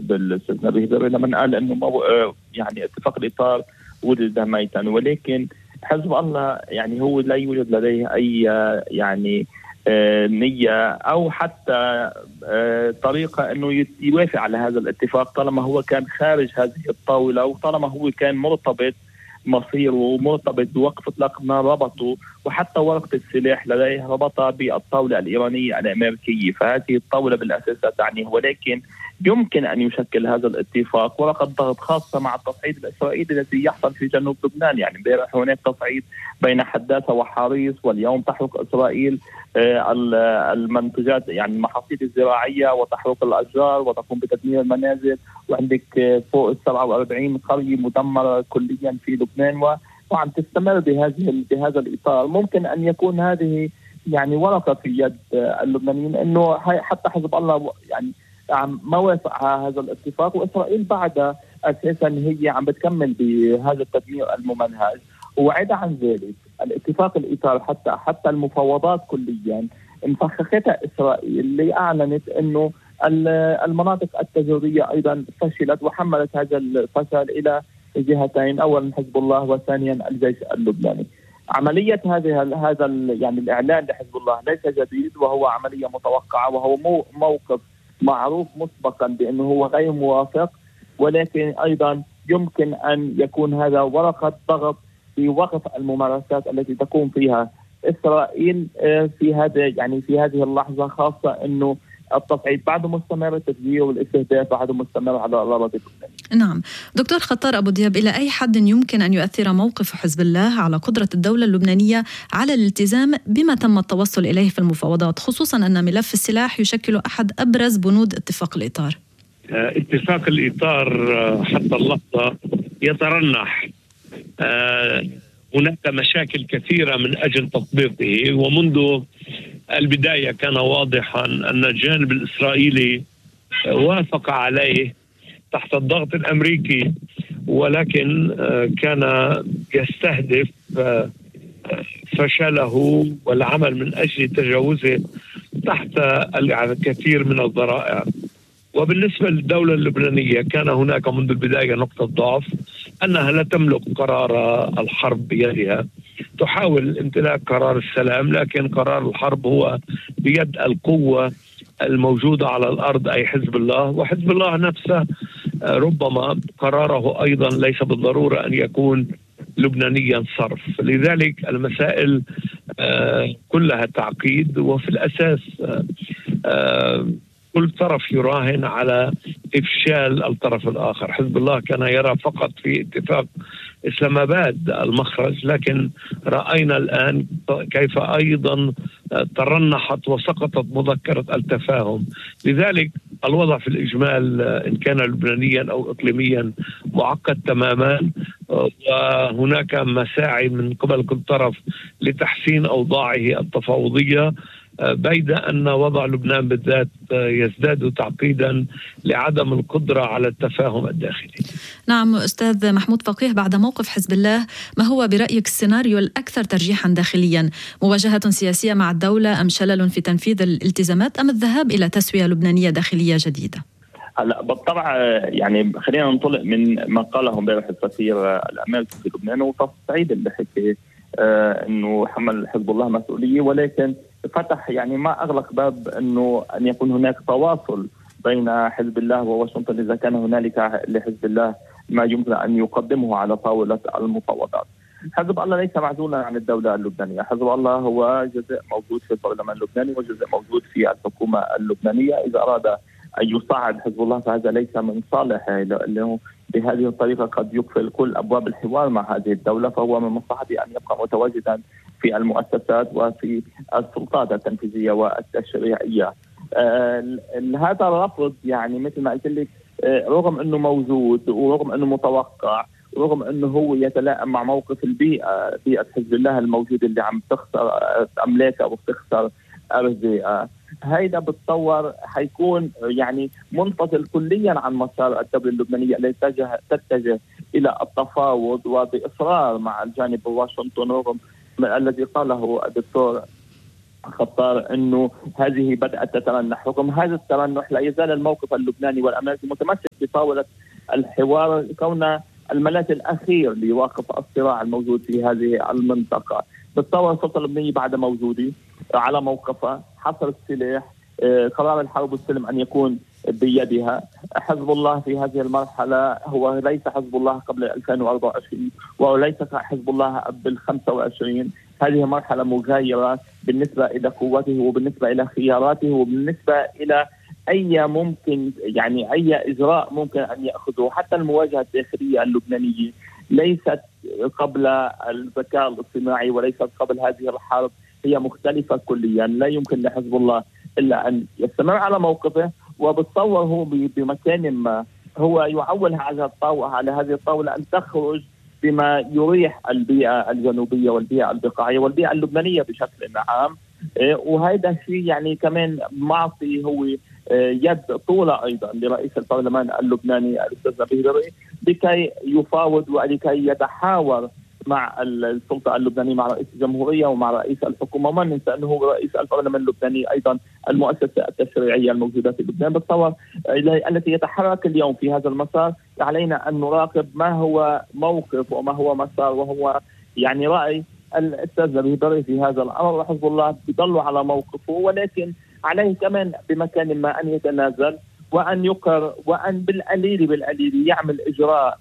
بالاستاذ نبيه دري لما قال انه يعني اتفاق الاطار وجد ميتا، ولكن حزب الله يعني هو لا يوجد لديه اي يعني نية او حتى طريقة انه يوافق على هذا الاتفاق طالما هو كان خارج هذه الطاولة، وطالما هو كان مرتبط مصيره ومرتبط بوقف اطلاق ما ربطه، وحتى ورقة السلاح لديه ربطها بالطاولة الإيرانية الأمريكية، فهذه الطاولة بالأساس لا تعنيه. ولكن يمكن أن يشكل هذا الاتفاق ورقة ضغط خاصة مع التصعيد الإسرائيلي الذي يحصل في جنوب لبنان. يعني امبارح هناك تصعيد بين حداثة وحريص، واليوم تحرق إسرائيل المنتجات يعني المحاصيل الزراعية وتحرق الأشجار وتقوم بتدمير المنازل، وعندك فوق 47 قرية مدمرة كليا في لبنان وعم تستمر بهذا الإطار. ممكن أن يكون هذه يعني ورقة في يد اللبنانيين أنه حتى حزب الله يعني ما وافق على هذا الاتفاق، وإسرائيل بعد أساسا هي عم بتكمل بهذا التدمير الممنهج. وعدا عن ذلك الاتفاق الإطار حتى المفاوضات كليا انفخختها إسرائيل اللي أعلنت أنه المناطق التجارية أيضا فشلت، وحملت هذا الفشل إلى جهتين، أولا حزب الله وثانيا الجيش اللبناني. عملية هذا يعني الإعلان لحزب الله ليس جديد، وهو عملية متوقعة، وهو موقف معروف مسبقا بأنه هو غير موافق، ولكن أيضا يمكن أن يكون هذا ورقة ضغط في وقف الممارسات التي تقوم فيها إسرائيل في هذه اللحظة، خاصة أنه التصعيد بعده مستمر، التفجير والاستهداف بعده مستمر على الأراضي اللبنانية. نعم دكتور خطار أبو دياب، إلى أي حد يمكن أن يؤثر موقف حزب الله على قدرة الدولة اللبنانية على الالتزام بما تم التوصل إليه في المفاوضات، خصوصا أن ملف السلاح يشكل أحد أبرز بنود اتفاق الإطار؟ اتفاق الإطار حتى اللحظة يترنح، هناك مشاكل كثيرة من أجل تطبيقه، ومنذ البداية كان واضحا أن الجانب الإسرائيلي وافق عليه تحت الضغط الأمريكي، ولكن كان يستهدف فشله والعمل من أجل تجاوزه تحت الكثير من الذرائع. وبالنسبة للدولة اللبنانية كان هناك منذ البداية نقطة ضعف، أنها لا تملك قرار الحرب بيدها، تحاول امتلاك قرار السلام، لكن قرار الحرب هو بيد القوة الموجودة على الأرض أي حزب الله، وحزب الله نفسه ربما قراره أيضا ليس بالضرورة أن يكون لبنانيا صرف. لذلك المسائل كلها تعقيد، وفي الأساس كل طرف يراهن على إفشال الطرف الآخر. حزب الله كان يرى فقط في اتفاق إسلام آباد المخرج، لكن رأينا الآن كيف أيضا ترنحت وسقطت مذكرة التفاهم. لذلك الوضع في الإجمال إن كان لبنانيا أو إقليميا معقد تماما، وهناك مساعي من قبل كل طرف لتحسين أوضاعه التفاوضية، بيد أن وضع لبنان بالذات يزداد تعقيدا لعدم القدرة على التفاهم الداخلي. نعم أستاذ محمود فقيه، بعد موقف حزب الله ما هو برأيك السيناريو الأكثر ترجيحا داخليا؟ مواجهة سياسية مع الدولة، أم شلل في تنفيذ الالتزامات، أم الذهاب إلى تسوية لبنانية داخلية جديدة؟ هلا بالطبع يعني خلينا ننطلق من ما قاله امبارح السفير الامريكي في لبنان، وتصعيد اللي حكي انه حمل حزب الله مسؤوليه، ولكن فتح يعني ما اغلق باب انه ان يكون هناك تواصل بين حزب الله وواشنطن اذا كان هنالك لحزب الله ما يمكن ان يقدمه على طاوله المفاوضات. حزب الله ليس معزولا عن الدوله اللبنانيه، حزب الله هو جزء موجود في البرلمان اللبناني وجزء موجود في الحكومه اللبنانيه. اذا اراد أن يصعد حزب الله فهذا ليس من صالحه، لأنه بهذه الطريقة قد يقفل كل أبواب الحوار مع هذه الدولة، فهو من مصلحته أن يبقى متواجدا في المؤسسات وفي السلطات التنفيذية والتشريعية. هذا الرفض يعني مثل ما قلت لك رغم أنه موجود ورغم أنه متوقع ورغم أنه هو يتلائم مع موقف بيئة حزب الله الموجود اللي عم تخسر أملاكها وبتخسر أرزاقها، هيدا بتصور حيكون يعني منفصل كليا عن مسار الدولة اللبنانية التي تتجه إلى التفاوض وبإصرار مع الجانب الواشنطني، رغم الذي قاله الدكتور خطار أنه هذه بدأت تترنح. رغم هذا الترنح لا يزال الموقف اللبناني والأمريكي متمسك بطاولة الحوار كون الملاذ الأخير ليواقف الصراع الموجود في هذه المنطقة. تتصور السلطة اللبنانية بعد موجودة على موقفها، حصر السلاح، قرار الحرب والسلم أن يكون بيدها. حزب الله في هذه المرحلة هو ليس حزب الله قبل 2024 وليس حزب الله قبل 25. هذه مرحلة مغايرة بالنسبة إلى قوته وبالنسبة إلى خياراته وبالنسبة إلى أي ممكن يعني أي إجراء ممكن أن يأخذه. حتى المواجهة الداخلية اللبنانية ليست قبل الذكاء الاصطناعي وليست قبل هذه الحرب، هي مختلفة كليا. لا يمكن لحزب الله إلا أن يستمر على موقفه، وبتصور هو بمكان ما هو يعول على هذه الطاولة أن تخرج بما يريح البيئة الجنوبية والبيئة البقاعية والبيئة اللبنانية بشكل عام. وهذا الشيء يعني كمان معطي هو يد طولة أيضا لرئيس البرلمان اللبناني الأستاذ نبيه دري لكي يفاوض ولكي يتحاور مع السلطة اللبنانية، مع رئيس الجمهورية ومع رئيس الحكومة. وما ننسى أنه رئيس البرلمان اللبناني أيضا المؤسسة التشريعية الموجودة في لبنان. بالطبع التي يتحرك اليوم في هذا المسار علينا أن نراقب ما هو موقف وما هو مسار وهو يعني رأي الأستاذ نبيه دري في هذا الأمر. وحزب الله يضل على موقفه، ولكن عليه كمان بمكان ما أن يتنازل وأن يقر وأن بالقليل يعمل إجراء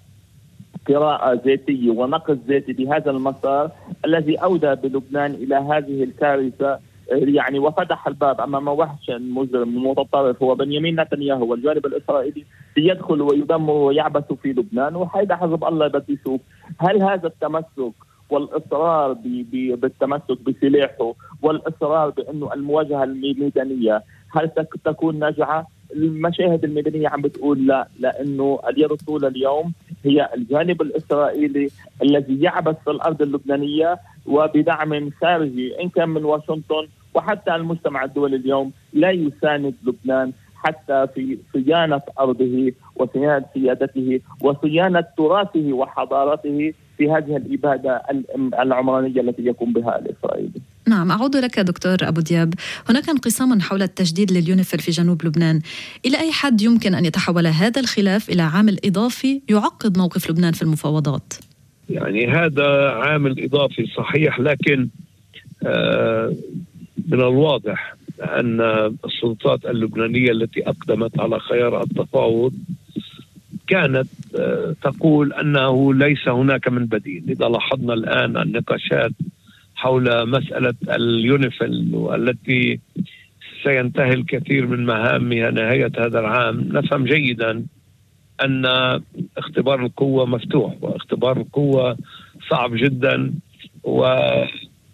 قراءة ذاتية ونقد ذاتي بهذا المسار الذي أودى بلبنان إلى هذه الكارثة يعني، وفتح الباب أمام وحش مجرم متطرف هو بنيامين نتنياهو والجانب الإسرائيلي ليدخل ويدمر ويعبث في لبنان. وحيدا حزب الله بده يشوف هل هذا التمسك والإصرار بالتمسك بسلاحه والإصرار بأنه المواجهة الميدانية هل تكون ناجعة. المشاهد الميدانية عم بتقول لا، لأنه اليد الطولة اليوم هي الجانب الإسرائيلي الذي يعبث في الأرض اللبنانية وبدعم خارجي إن كان من واشنطن، وحتى المجتمع الدولي اليوم لا يساند لبنان حتى في صيانة أرضه وصيانة سيادته وصيانة تراثه وحضارته في هذه الإبادة العمرانية التي يقوم بها الإسرائيلي. نعم، أعود لك دكتور أبو دياب. هناك انقسام حول التجديد لليونيفيل في جنوب لبنان. إلى أي حد يمكن أن يتحول هذا الخلاف إلى عامل إضافي يعقد موقف لبنان في المفاوضات؟ يعني هذا عامل إضافي صحيح، لكن من الواضح أن السلطات اللبنانية التي أقدمت على خيار التفاوض كانت تقول أنه ليس هناك من بديل. إذا لاحظنا الآن النقاشات حول مسألة اليونيفيل والتي سينتهي الكثير من مهامها نهاية هذا العام، نفهم جيدا أن اختبار القوة مفتوح، واختبار القوة صعب جدا، ويمكن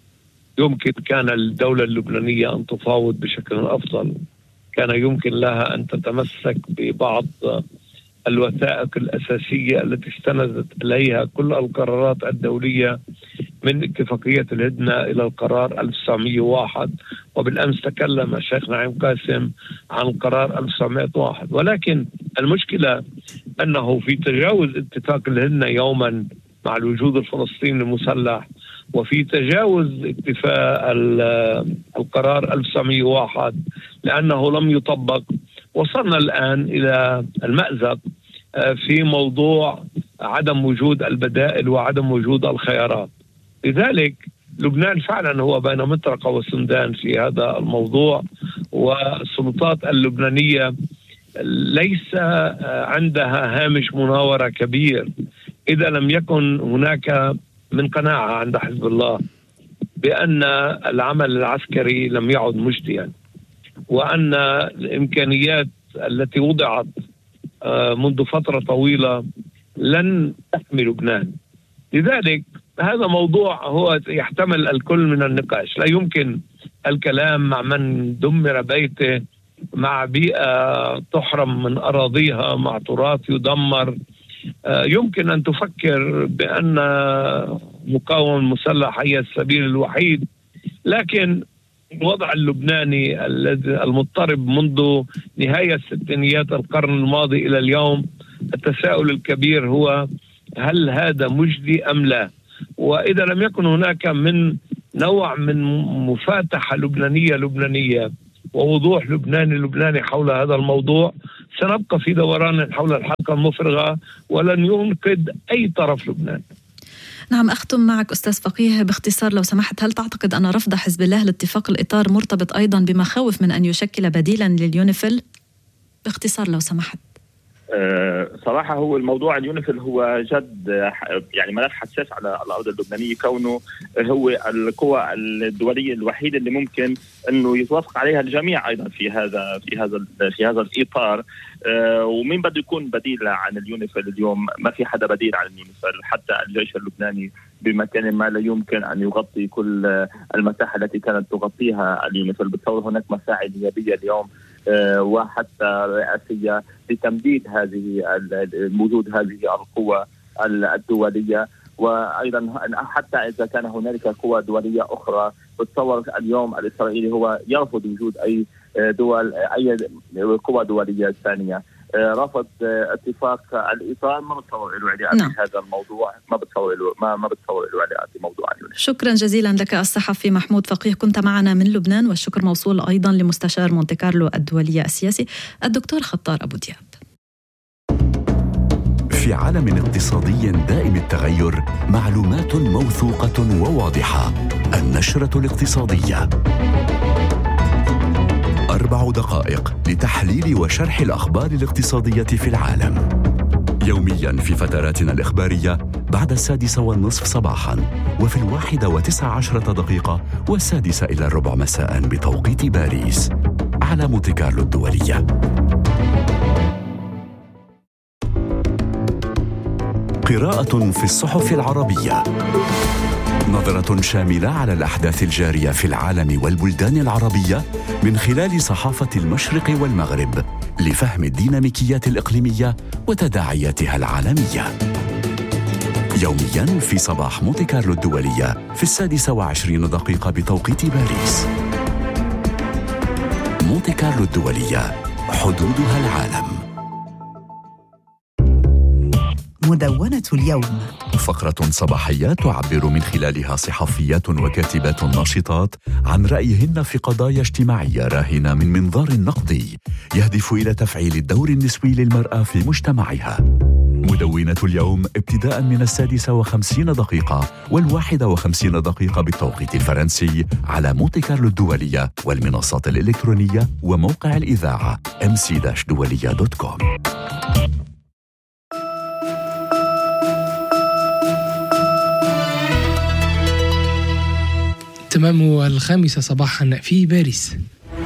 كان الدولة اللبنانية أن تفاوض بشكل أفضل. كان يمكن لها أن تتمسك ببعض الوثائق الأساسية التي استندت إليها كل القرارات الدولية من اتفاقية الهدنة إلى القرار 1901، وبالأمس تكلم الشيخ نعيم قاسم عن القرار 1901. ولكن المشكلة أنه في تجاوز اتفاق الهدنة يوما مع الوجود الفلسطيني المسلح، وفي تجاوز اتفاق القرار 1901 لأنه لم يطبق، وصلنا الآن إلى المأزق في موضوع عدم وجود البدائل وعدم وجود الخيارات. لذلك لبنان فعلا هو بين مطرقة وسندان في هذا الموضوع، والسلطات اللبنانية ليس عندها هامش مناورة كبير إذا لم يكن هناك من قناعة عند حزب الله بأن العمل العسكري لم يعد مجديا، وأن الإمكانيات التي وضعت منذ فترة طويلة لن تحمي لبنان. لذلك هذا موضوع هو يحتمل الكل من النقاش. لا يمكن الكلام مع من دمر بيته، مع بيئة تحرم من أراضيها، مع تراث يدمر. يمكن أن تفكر بأن مقاومة مسلح هي السبيل الوحيد، لكن الوضع اللبناني المضطرب منذ نهاية الستينيات القرن الماضي إلى اليوم، التساؤل الكبير هو هل هذا مجدي أم لا؟ وإذا لم يكن هناك من نوع من مفاتحة لبنانية ووضوح لبناني حول هذا الموضوع، سنبقى في دوران حول الحلقة المفرغة ولن ينقذ أي طرف لبنان. نعم، أختم معك أستاذ فقيه باختصار لو سمحت. هل تعتقد أن رفض حزب الله لاتفاق الإطار مرتبط أيضا بمخاوف من أن يشكل بديلا لليونيفيل؟ باختصار لو سمحت. صراحة هو الموضوع اليونيفيل هو جد يعني ملف حساس على الأرض اللبنانية، كونه هو القوى الدولية الوحيدة اللي ممكن أنه يتوافق عليها الجميع أيضا في هذا الإطار. ومين بده يكون بديل عن اليونيفيل اليوم؟ ما في حدا بديل عن اليونيفيل، حتى الجيش اللبناني بمكان ما لا يمكن أن يغطي كل المساحة التي كانت تغطيها اليونيفيل. بالتصور هناك مساعي نيابية اليوم وحتى رئاسية لتمديد وجود هذه القوى الدولية. وأيضا حتى إذا كان هنالك قوى دولية أخرى، بتصور اليوم الإسرائيلي هو يرفض وجود أي قوى دولية ثانية. رفض اتفاق الإطار ما بتصور له علاقة بهذا الموضوع، ما بتصور له علاقة بموضوع اليونيفيل. شكرا جزيلا لك الصحفي محمود فقيه، كنت معنا من لبنان. والشكر موصول أيضا لمستشار مونتي كارلو الدولية السياسي الدكتور خطار أبو دياب. في عالم اقتصادي دائم التغير، معلومات موثوقة وواضحة. النشرة الاقتصادية، 4 دقائق لتحليل وشرح الأخبار الاقتصادية في العالم، يوميا في فتراتنا الإخبارية بعد 6:30 صباحا، وفي 1:19 دقيقة و6 إلى الربع مساء بتوقيت باريس على مونتي كارلو الدولية. قراءة في الصحف العربية، نظرة شاملة على الأحداث الجارية في العالم والبلدان العربية من خلال صحافة المشرق والمغرب لفهم الديناميكيات الإقليمية وتداعياتها العالمية. يومياً في صباح مونتي كارلو الدولية في 6:20 دقيقة بتوقيت باريس. مونتي كارلو الدولية، حدودها العالم. مدونة اليوم، فقرة صباحية تعبر من خلالها صحفيات وكاتبات ناشطات عن رأيهن في قضايا اجتماعية راهنة من منظار نقدي يهدف إلى تفعيل الدور النسوي للمرأة في مجتمعها. مدونة اليوم ابتداء من 6:50 دقيقة و51 دقيقة بالتوقيت الفرنسي على مونتي كارلو الدولية والمنصات الإلكترونية وموقع الإذاعة mc-dualiya.com. تمام 5 صباحا في باريس.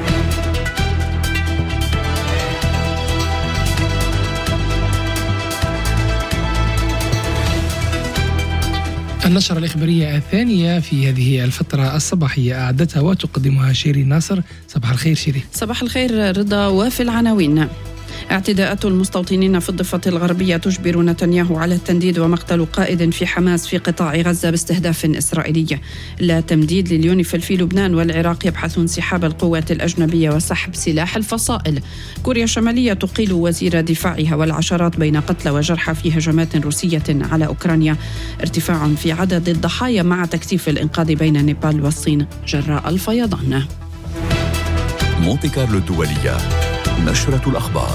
النشرة الإخبارية الثانية في هذه الفترة الصباحية أعدتها وتقدمها شيري ناصر. صباح الخير شيري. صباح الخير رضا. وفي العناوين: اعتداءات المستوطنين في الضفة الغربية تجبر نتنياهو على التنديد ومقتل قائد في حماس في قطاع غزة باستهداف إسرائيلي. لا تمديد لليونيفيل في لبنان والعراق يبحث انسحاب القوات الأجنبية وسحب سلاح الفصائل. كوريا الشمالية تقيل وزير دفاعها والعشرات بين قتلى وجرحى في هجمات روسية على أوكرانيا. ارتفاع في عدد الضحايا مع تكثيف الإنقاذ بين نيبال والصين جراء الفيضان. مونتي كارلو الدولية، نشرة الأخبار.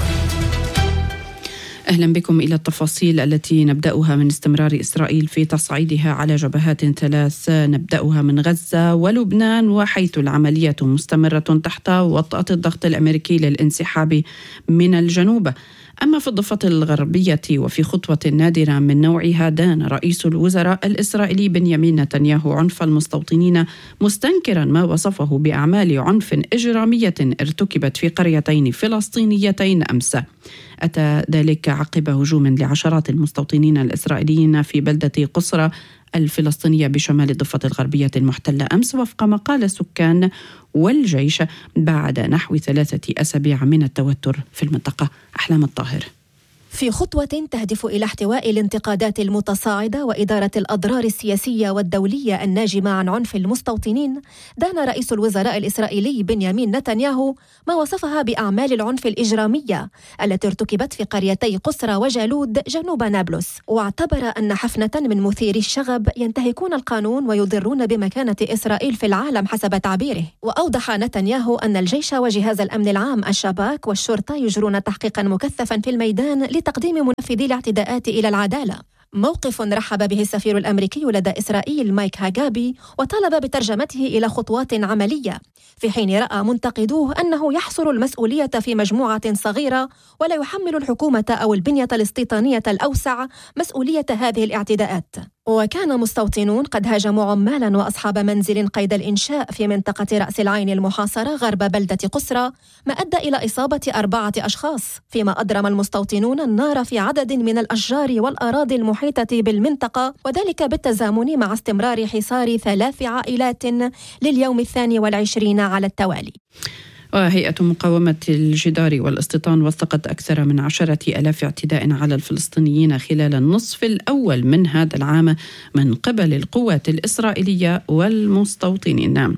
أهلا بكم إلى التفاصيل التي نبدأها من استمرار إسرائيل في تصعيدها على جبهات 3. نبدأها من غزة ولبنان، وحيث العملية مستمرة تحت وطأة الضغط الأمريكي للانسحاب من الجنوب. أما في الضفة الغربية وفي خطوة نادرة من نوعها، دان رئيس الوزراء الإسرائيلي بنيامين نتنياهو عنف المستوطنين، مستنكرا ما وصفه بأعمال عنف إجرامية ارتكبت في قريتين فلسطينيتين أمس. أتى ذلك عقب هجوم لعشرات المستوطنين الإسرائيليين في بلدة قصرى الفلسطينية بشمال الضفة الغربية المحتلة أمس، وفق ما قال السكان والجيش بعد نحو 3 أسابيع من التوتر في المنطقة. أحلام الطاهر. في خطوة تهدف إلى احتواء الانتقادات المتصاعدة وإدارة الأضرار السياسية والدولية الناجمة عن عنف المستوطنين، دان رئيس الوزراء الإسرائيلي بنيامين نتنياهو ما وصفها بأعمال العنف الإجرامية التي ارتكبت في قريتي قسرى وجالود جنوب نابلس، واعتبر أن حفنة من مثيري الشغب ينتهكون القانون ويضرون بمكانة إسرائيل في العالم حسب تعبيره. وأوضح نتنياهو أن الجيش وجهاز الأمن العام الشباك والشرطة يجرون تحقيقا مكثفا في الميدان لتقديم منفذي الاعتداءات إلى العدالة. موقف رحب به السفير الأمريكي لدى إسرائيل مايك هاجابي وطلب بترجمته إلى خطوات عملية، في حين رأى منتقدوه أنه يحصر المسؤولية في مجموعة صغيرة ولا يحمل الحكومة أو البنية الاستيطانية الأوسع مسؤولية هذه الاعتداءات. وكان مستوطنون قد هاجموا عمالا وأصحاب منزل قيد الإنشاء في منطقة رأس العين المحاصرة غرب بلدة قسرى، ما أدى إلى إصابة 4 أشخاص، فيما أضرم المستوطنون النار في عدد من الأشجار والأراضي المحيطة بالمنطقة، وذلك بالتزامن مع استمرار حصار 3 عائلات لليوم 22 على التوالي. وهيئة مقاومة الجدار والاستيطان وثقت أكثر من 10,000 اعتداء على الفلسطينيين خلال النصف الأول من هذا العام من قبل القوات الإسرائيلية والمستوطنين.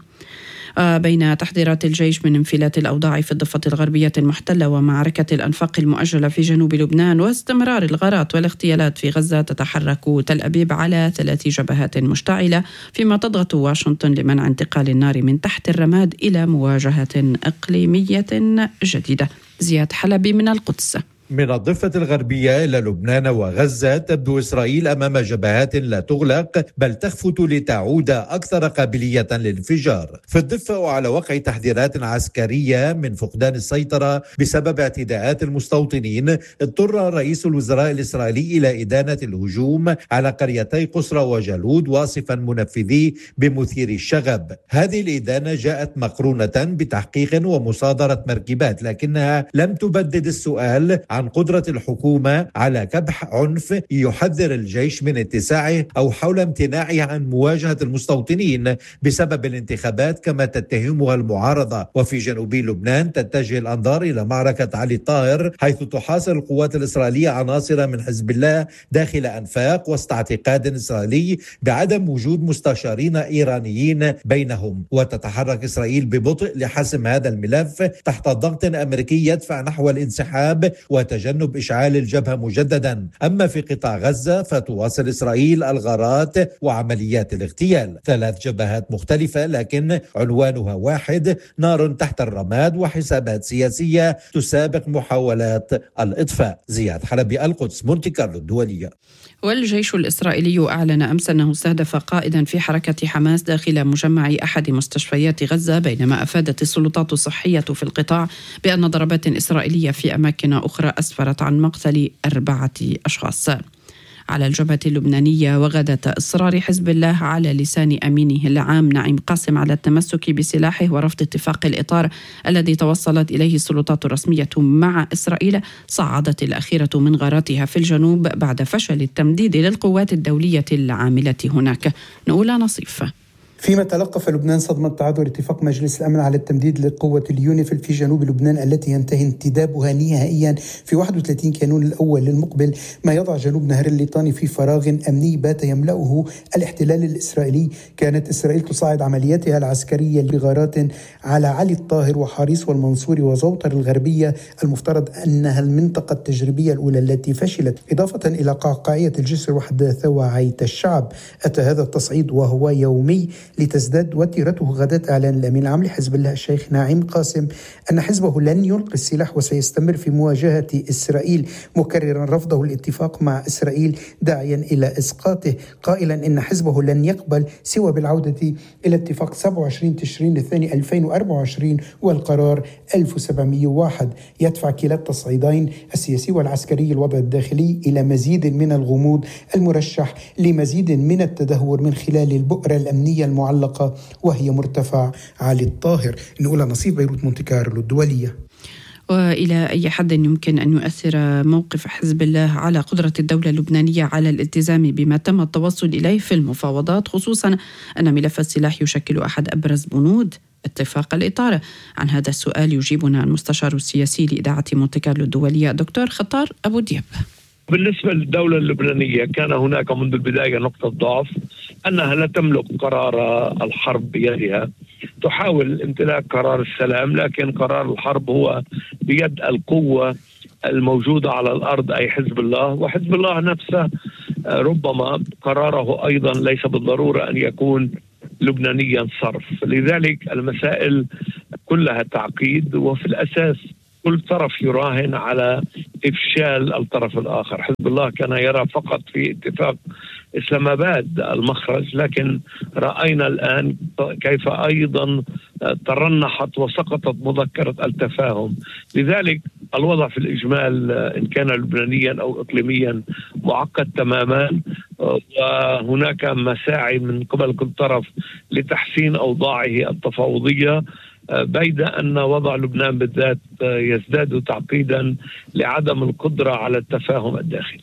بين تحذيرات الجيش من انفلات الأوضاع في الضفة الغربية المحتلة ومعركة الأنفاق المؤجلة في جنوب لبنان واستمرار الغارات والاغتيالات في غزة، تتحرك تل أبيب على 3 جبهات مشتعلة، فيما تضغط واشنطن لمنع انتقال النار من تحت الرماد إلى مواجهة إقليمية جديدة. زياد حلبي من القدس. من الضفة الغربية إلى لبنان وغزة تبدو إسرائيل أمام جبهات لا تغلق بل تخفت لتعود أكثر قابلية للانفجار. في الضفة وعلى وقع تحذيرات عسكرية من فقدان السيطرة بسبب اعتداءات المستوطنين، اضطر رئيس الوزراء الإسرائيلي إلى إدانة الهجوم على قريتي قسرى وجالود، واصفا منفذي بمثير الشغب. هذه الإدانة جاءت مقرونة بتحقيق ومصادرة مركبات، لكنها لم تبدد السؤال عن قدرة الحكومة على كبح عنف يحذر الجيش من اتساعه أو حول امتناعه عن مواجهة المستوطنين بسبب الانتخابات كما تتهمها المعارضة. وفي جنوب لبنان تتجه الأنظار إلى معركة علي الطاهر، حيث تحاصر القوات الإسرائيلية عناصر من حزب الله داخل أنفاق وسط اعتقاد إسرائيلي بعدم وجود مستشارين إيرانيين بينهم. وتتحرك إسرائيل ببطء لحسم هذا الملف تحت ضغط أمريكي يدفع نحو الانسحاب وتجنب إشعال الجبهة مجددا. أما في قطاع غزة فتواصل إسرائيل الغارات وعمليات الاغتيال، 3 جبهات مختلفة لكن عنوانها واحد: نار تحت الرماد وحسابات سياسية تسابق محاولات الإطفاء. زياد حلبي، القدس، مونتي كارلو الدولية. والجيش الإسرائيلي أعلن أمس أنه استهدف قائدا في حركة حماس داخل مجمع أحد مستشفيات غزة، بينما أفادت السلطات الصحية في القطاع بأن ضربات إسرائيلية في أماكن أخرى أسفرت عن مقتل 4 أشخاص. على الجبهة اللبنانية، وغدت إصرار حزب الله على لسان أمينه العام نعيم قاسم على التمسك بسلاحه ورفض اتفاق الإطار الذي توصلت إليه السلطات الرسمية مع إسرائيل، صعدت الأخيرة من غاراتها في الجنوب بعد فشل التمديد للقوات الدولية العاملة هناك. نقول نصيف. فيما تلقف لبنان صدمة تعذر اتفاق مجلس الأمن على التمديد لقوة اليونيفيل في جنوب لبنان التي ينتهي انتدابها نهائيا في 31 كانون الأول المقبل، ما يضع جنوب نهر الليطاني في فراغ أمني بات يملأه الاحتلال الإسرائيلي. كانت إسرائيل تصاعد عملياتها العسكرية بغارات على علي الطاهر وحاريص والمنصوري وزوطر الغربية، المفترض أنها المنطقة التجريبية الأولى التي فشلت، إضافة إلى قعقاعية الجسر وحداثة وعيت الشعب. أتى هذا التصعيد وهو يومي لتزداد وتيرته غداة إعلان الأمين العام لحزب الله الشيخ نعيم قاسم أن حزبه لن يلقي السلاح وسيستمر في مواجهة إسرائيل، مكررا رفضه الاتفاق مع إسرائيل داعيا إلى إسقاطه، قائلا إن حزبه لن يقبل سوى بالعودة إلى اتفاق 27 تشرين الثاني 2024 والقرار 1701. يدفع كلا التصعيدين السياسي والعسكري الوضع الداخلي إلى مزيد من الغموض المرشح لمزيد من التدهور من خلال البؤرة الأمنية المعلقة وهي مرتفع علي الطاهر. نقول نصيف بيروت، مونتي كارلو الدولية. وإلى أي حد يمكن أن يؤثر موقف حزب الله على قدرة الدولة اللبنانية على الالتزام بما تم التوصل إليه في المفاوضات، خصوصا أن ملف السلاح يشكل أحد أبرز بنود اتفاق الإطار؟ عن هذا السؤال يجيبنا المستشار السياسي لإذاعة مونتي كارلو الدولية دكتور خطار أبو دياب. بالنسبة للدولة اللبنانية كان هناك منذ البداية نقطة ضعف أنها لا تملك قرار الحرب بيدها، تحاول امتلاك قرار السلام، لكن قرار الحرب هو بيد القوة الموجودة على الأرض أي حزب الله، وحزب الله نفسه ربما قراره أيضا ليس بالضرورة أن يكون لبنانيا صرف. لذلك المسائل كلها تعقيد، وفي الأساس كل طرف يراهن على إفشال الطرف الآخر. حزب الله كان يرى فقط في اتفاق إسلام آباد المخرج، لكن رأينا الآن كيف أيضا ترنحت وسقطت مذكرة التفاهم. لذلك الوضع في الإجمال إن كان لبنانيا أو إقليميا معقد تماما، وهناك مساعي من قبل كل طرف لتحسين أوضاعه التفاوضية، بيد أن وضع لبنان بالذات يزداد تعقيدا لعدم القدرة على التفاهم الداخلي.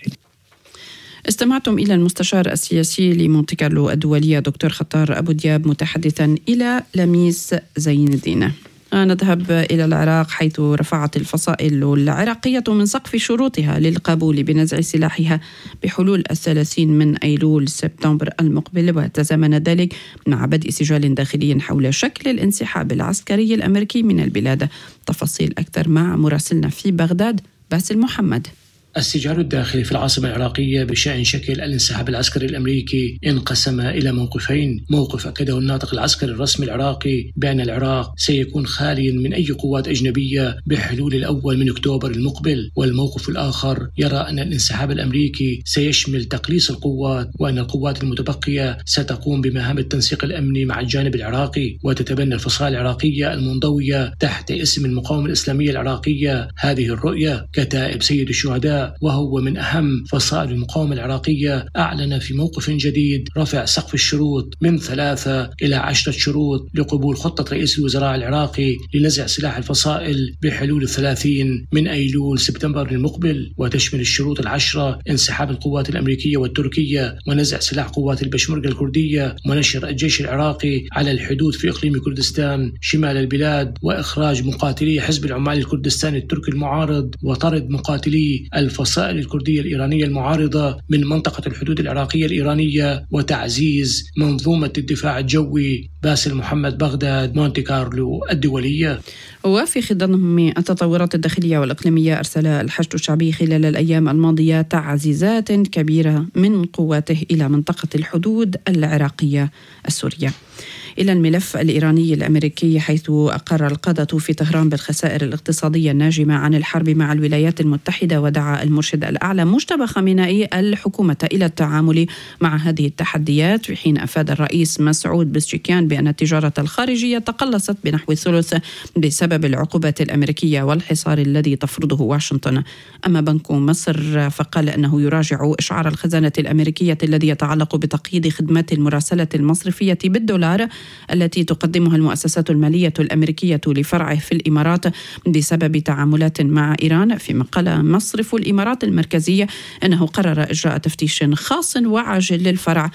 استمعتم إلى المستشار السياسي لمونتي كارلو الدولية دكتور خطار أبو دياب متحدثا إلى لميس زين الدين. نذهب إلى العراق، حيث رفعت الفصائل العراقية من سقف شروطها للقبول بنزع سلاحها بحلول 30 من أيلول سبتمبر المقبل، وتزامن ذلك مع بدء سجال داخلي حول شكل الانسحاب العسكري الأمريكي من البلاد. تفاصيل أكثر مع مراسلنا في بغداد باسل محمد. السجال الداخلي في العاصمة العراقية بشأن شكل الانسحاب العسكري الأمريكي انقسم إلى موقفين. موقف أكده الناطق العسكري الرسمي العراقي بأن العراق سيكون خاليا من أي قوات أجنبية بحلول الأول من أكتوبر المقبل، والموقف الآخر يرى أن الانسحاب الأمريكي سيشمل تقليص القوات، وأن القوات المتبقية ستقوم بمهام التنسيق الأمني مع الجانب العراقي، وتتبنى الفصائل العراقية المنضوية تحت اسم المقاومة الإسلامية العراقية هذه الرؤية. كتائب سيد الشهداء وهو من أهم فصائل المقاومة العراقية أعلن في موقف جديد رفع سقف الشروط من 3 إلى 10 شروط لقبول خطة رئيس الوزراء العراقي لنزع سلاح الفصائل بحلول 30 من أيلول سبتمبر المقبل، وتشمل الشروط 10 انسحاب القوات الأمريكية والتركية، ونزع سلاح قوات البشمركة الكردية، ونشر الجيش العراقي على الحدود في إقليم كردستان شمال البلاد، وإخراج مقاتلي حزب العمال الكردستاني التركي المعارض، وطرد مقاتلي الفصائل الكردية الإيرانية المعارضة من منطقة الحدود العراقية الإيرانية، وتعزيز منظومة الدفاع الجوي. باسل محمد، بغداد، مونتي كارلو الدولية. وفي خضم التطورات الداخلية والإقليمية، أرسل الحشد الشعبي خلال الأيام الماضية تعزيزات كبيرة من قواته إلى منطقة الحدود العراقية السورية. إلى الملف الإيراني الأمريكي، حيث أقر القادة في طهران بالخسائر الاقتصادية الناجمة عن الحرب مع الولايات المتحدة، ودعا المرشد الأعلى مجتبى خامنئي الحكومة إلى التعامل مع هذه التحديات، في حين أفاد الرئيس مسعود بزشكيان بأن التجارة الخارجية تقلصت بنحو الثلث بسبب العقوبات الأمريكية والحصار الذي تفرضه واشنطن. أما بنك مصر فقال أنه يراجع إشعار الخزانة الأمريكية الذي يتعلق بتقييد خدمات المراسلة المصرفية بالدولار التي تقدمها المؤسسات المالية الأمريكية لفرعه في الإمارات بسبب تعاملات مع إيران، فيما قال مصرف الإمارات المركزية أنه قرر إجراء تفتيش خاص وعاجل للفرع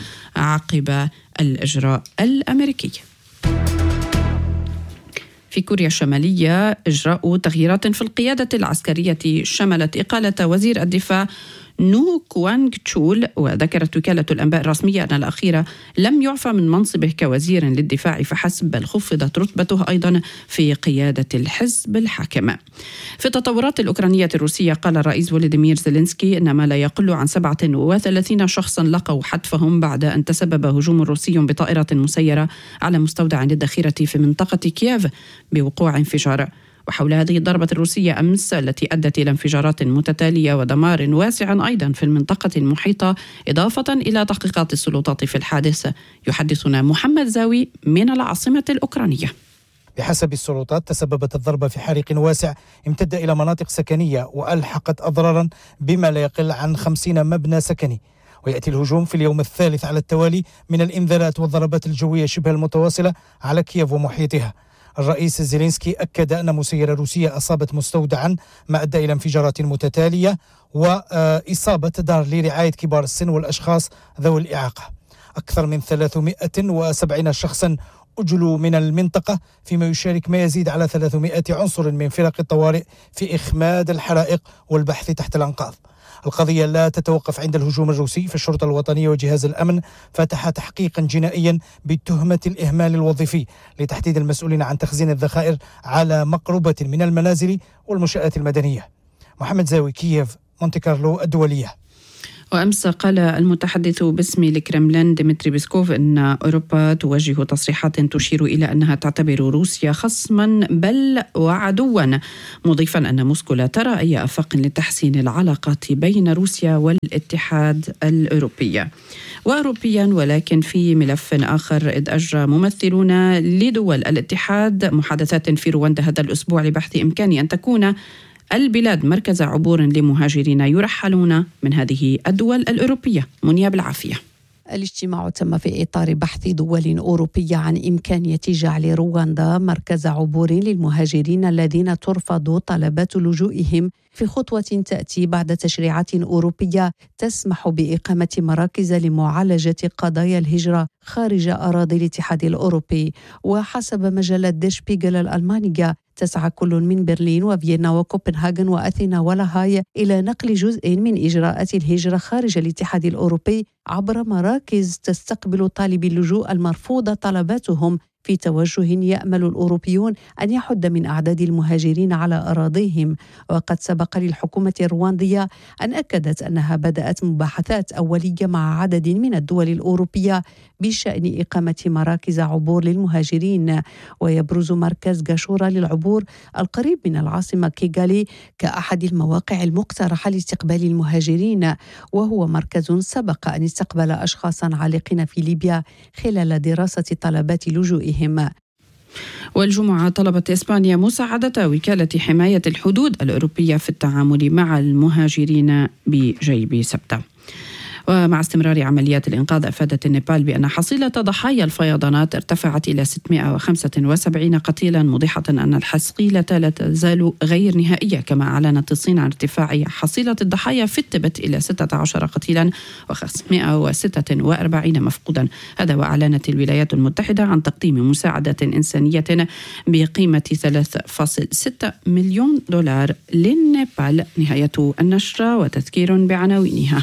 عقب الإجراء الأمريكي. في كوريا الشمالية، إجراء تغييرات في القيادة العسكرية شملت إقالة وزير الدفاع نو كوانغ تشول، وذكرت وكالة الأنباء الرسمية أن الأخير لم يعفى من منصبه كوزير للدفاع فحسب، بل خفضت رتبته أيضا في قيادة الحزب الحاكم. في التطورات الأوكرانية الروسية، قال الرئيس فولوديمير زيلينسكي أن ما لا يقل عن 37 شخصا لقوا حتفهم بعد أن تسبب هجوم روسي بطائرة مسيرة على مستودع للذخيرة في منطقة كييف بوقوع انفجار. وحول هذه الضربة الروسية أمس التي أدت إلى انفجارات متتالية ودمار واسع أيضا في المنطقة المحيطة، إضافة إلى تحقيقات السلطات في الحادث، يحدثنا محمد زاوي من العاصمة الأوكرانية. بحسب السلطات، تسببت الضربة في حريق واسع امتد إلى مناطق سكنية وألحقت أضرارا بما لا يقل عن 50 مبنى سكني. ويأتي الهجوم في اليوم الثالث على التوالي من الإنذارات والضربات الجوية شبه المتواصلة على كييف ومحيطها. الرئيس زيلينسكي أكد أن مسيرة روسية أصابت مستودعا ما أدى إلى انفجارات متتالية وإصابة دار لرعاية كبار السن والأشخاص ذوي الإعاقة. أكثر من 370 شخصا أجلوا من المنطقة، فيما يشارك ما يزيد على 300 عنصر من فرق الطوارئ في إخماد الحرائق والبحث تحت الأنقاض. القضية لا تتوقف عند الهجوم الروسي، فالشرطة الوطنية وجهاز الأمن فتح تحقيقا جنائيا بتهمة الإهمال الوظيفي لتحديد المسؤولين عن تخزين الذخائر على مقربة من المنازل والمنشآت المدنية. محمد زاوي، كييف، مونتي كارلو الدولية. وأمس قال المتحدث باسم الكرملين ديمتري بيسكوف أن أوروبا توجه تصريحات تشير إلى أنها تعتبر روسيا خصما بل وعدوا، مضيفا أن موسكو لا ترى أي آفاق لتحسين العلاقات بين روسيا والاتحاد الأوروبي. وأوروبيا ولكن في ملف آخر، إذ أجرى ممثلون لدول الاتحاد محادثات في رواندا هذا الأسبوع لبحث إمكان أن تكون البلاد مركز عبور لمهاجرين يرحلون من هذه الدول الأوروبية. منيا بالعافية. الاجتماع تم في إطار بحث دول أوروبية عن إمكانية جعل رواندا مركز عبور للمهاجرين الذين ترفض طلبات لجوئهم، في خطوة تأتي بعد تشريعات أوروبية تسمح بإقامة مراكز لمعالجة قضايا الهجرة خارج أراضي الاتحاد الأوروبي. وحسب مجلة دير شبيغل الألمانية، تسعى كل من برلين وفيينا وكوبنهاغن وأثينا ولاهاي إلى نقل جزء من إجراءات الهجرة خارج الاتحاد الأوروبي عبر مراكز تستقبل طالبي اللجوء المرفوض طلباتهم، في توجه يأمل الأوروبيون أن يحد من أعداد المهاجرين على أراضيهم. وقد سبق للحكومة الرواندية أن أكدت أنها بدأت مباحثات أولية مع عدد من الدول الأوروبية بشأن إقامة مراكز عبور للمهاجرين. ويبرز مركز غاشورا للعبور القريب من العاصمة كيغالي كأحد المواقع المقترحة لاستقبال المهاجرين، وهو مركز سبق أن استقبل أشخاصا عالقين في ليبيا خلال دراسة طلبات لجوئهم. والجمعة طلبت إسبانيا مساعدة وكالة حماية الحدود الأوروبية في التعامل مع المهاجرين بجيب سبتة. ومع استمرار عمليات الإنقاذ، أفادت النيبال بأن حصيلة ضحايا الفيضانات ارتفعت إلى 675 قتيلا، موضحة أن الحصيلة لا تزال غير نهائية. كما أعلنت الصين عن ارتفاع حصيلة الضحايا في التبت إلى 16 قتيلا و546 مفقودا. هذا وأعلنت الولايات المتحدة عن تقديم مساعدة إنسانية بقيمة 3.6 مليون دولار للنيبال. نهاية النشرة وتذكير بعناوينها.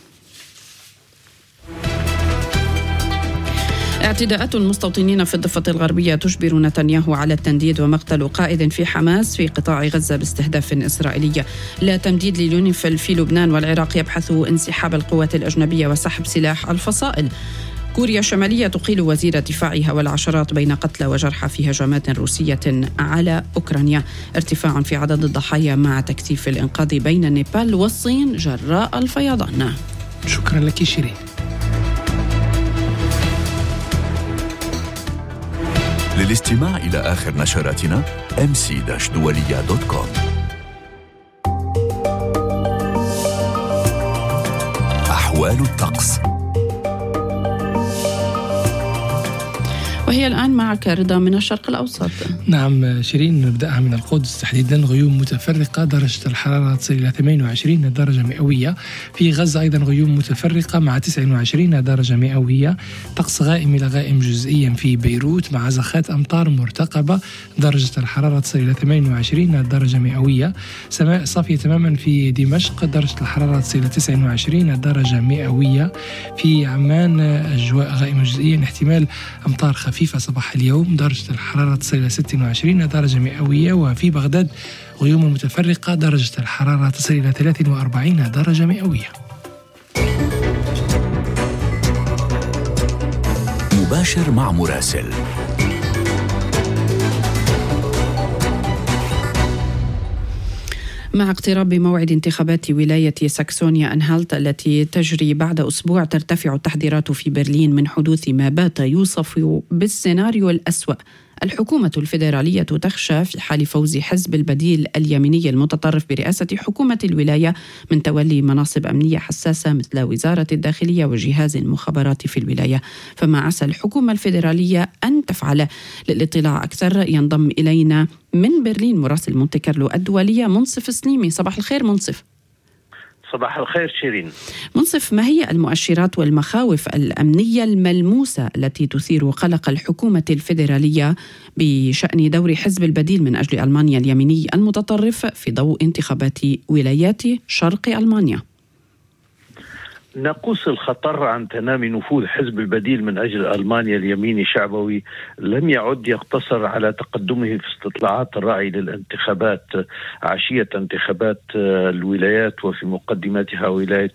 اعتداءات المستوطنين في الضفة الغربية تجبر نتنياهو على التنديد ومقتل قائد في حماس في قطاع غزة باستهداف إسرائيلي. لا تمديد لليونيفيل في لبنان والعراق يبحثوا انسحاب القوات الأجنبية وسحب سلاح الفصائل. كوريا الشمالية تقيل وزير دفاعها والعشرات بين قتلى وجرحى في هجمات روسية على أوكرانيا. ارتفاع في عدد الضحايا مع تكثيف الإنقاذ بين النيبال والصين جراء الفيضان. شكرا لك شيرين. للاستماع إلى آخر نشراتنا mc-dualiya.com. أحوال الطقس. وهي الآن معك رضا من الشرق الأوسط. نعم شيرين، نبدأها من القدس تحديدا. غيوم متفرقة، درجة الحرارة تصل إلى 28 درجة مئوية. في غزة أيضا غيوم متفرقة مع 29 درجة مئوية. طقس غائم إلى غائم جزئيا في بيروت مع زخات أمطار مرتقبة، درجة الحرارة تصل إلى 28 درجة مئوية. سماء صافية تماما في دمشق، درجة الحرارة تصل إلى 29 درجة مئوية. في عمان أجواء غائمة جزئيا، احتمال أمطار خفيفة صباح اليوم، درجة الحرارة تصل إلى 26 درجة مئوية. وفي بغداد غيوم متفرقة، درجة الحرارة تصل إلى 43 درجة مئوية. مباشر مع مراسل. مع اقتراب موعد انتخابات ولاية ساكسونيا أنهالت التي تجري بعد أسبوع، ترتفع التحذيرات في برلين من حدوث ما بات يوصف بالسيناريو الأسوأ. الحكومة الفيدرالية تخشى في حال فوز حزب البديل اليميني المتطرف برئاسة حكومة الولاية من تولي مناصب أمنية حساسة مثل وزارة الداخلية وجهاز المخابرات في الولاية. فما عسى الحكومة الفيدرالية أن تفعل؟ للاطلاع أكثر ينضم إلينا من برلين مراسل مونتي كارلو الدولية منصف سليمي. صباح الخير منصف. صباح الخير شيرين. منصف، ما هي المؤشرات والمخاوف الأمنية الملموسة التي تثير قلق الحكومة الفيدرالية بشأن دور حزب البديل من أجل ألمانيا اليميني المتطرف في ضوء انتخابات ولايات شرق ألمانيا؟ ناقوس الخطر عن تنامي نفوذ حزب البديل من أجل ألمانيا اليميني شعبوي لم يعد يقتصر على تقدمه في استطلاعات الرأي للانتخابات عشية انتخابات الولايات، وفي مقدمتها ولاية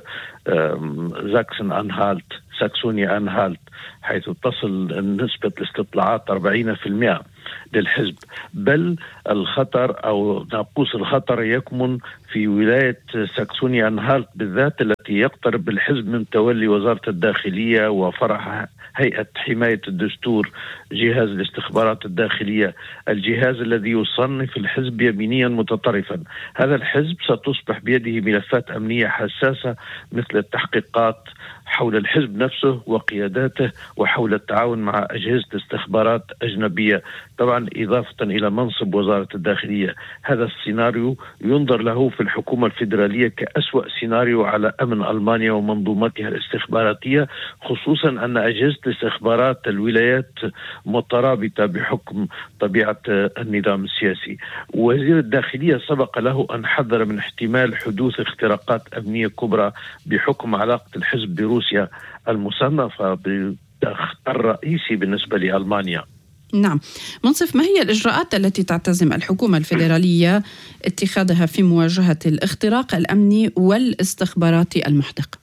ساكسونيا أنهالت، حيث تصل نسبة الاستطلاعات 40% للحزب. بل الخطر أو ناقوس الخطر يكمن في ولاية ساكسونيا أنهالت بالذات، التي يقترب الحزب من تولي وزارة الداخلية وفرع هيئة حماية الدستور جهاز الاستخبارات الداخلية، الجهاز الذي يصنف الحزب يمينيا متطرفا. هذا الحزب ستصبح بيده ملفات أمنية حساسة مثل التحقيقات حول الحزب نفسه وقياداته، وحول التعاون مع أجهزة استخبارات أجنبية، طبعا إضافة إلى منصب وزارة الداخلية. هذا السيناريو ينظر له في الحكومة الفيدرالية كأسوأ سيناريو على أمن ألمانيا ومنظومتها الاستخباراتية، خصوصا أن أجهزة استخبارات الولايات مترابطة بحكم طبيعة النظام السياسي. وزير الداخلية سبق له أن حذر من احتمال حدوث اختراقات أمنية كبرى بحكم علاقة الحزب بروسيا المصنفة بالخطر الرئيسي بالنسبة لألمانيا. نعم، منصف، ما هي الإجراءات التي تعتزم الحكومة الفيدرالية اتخاذها في مواجهة الاختراق الأمني والاستخباراتي المحدق؟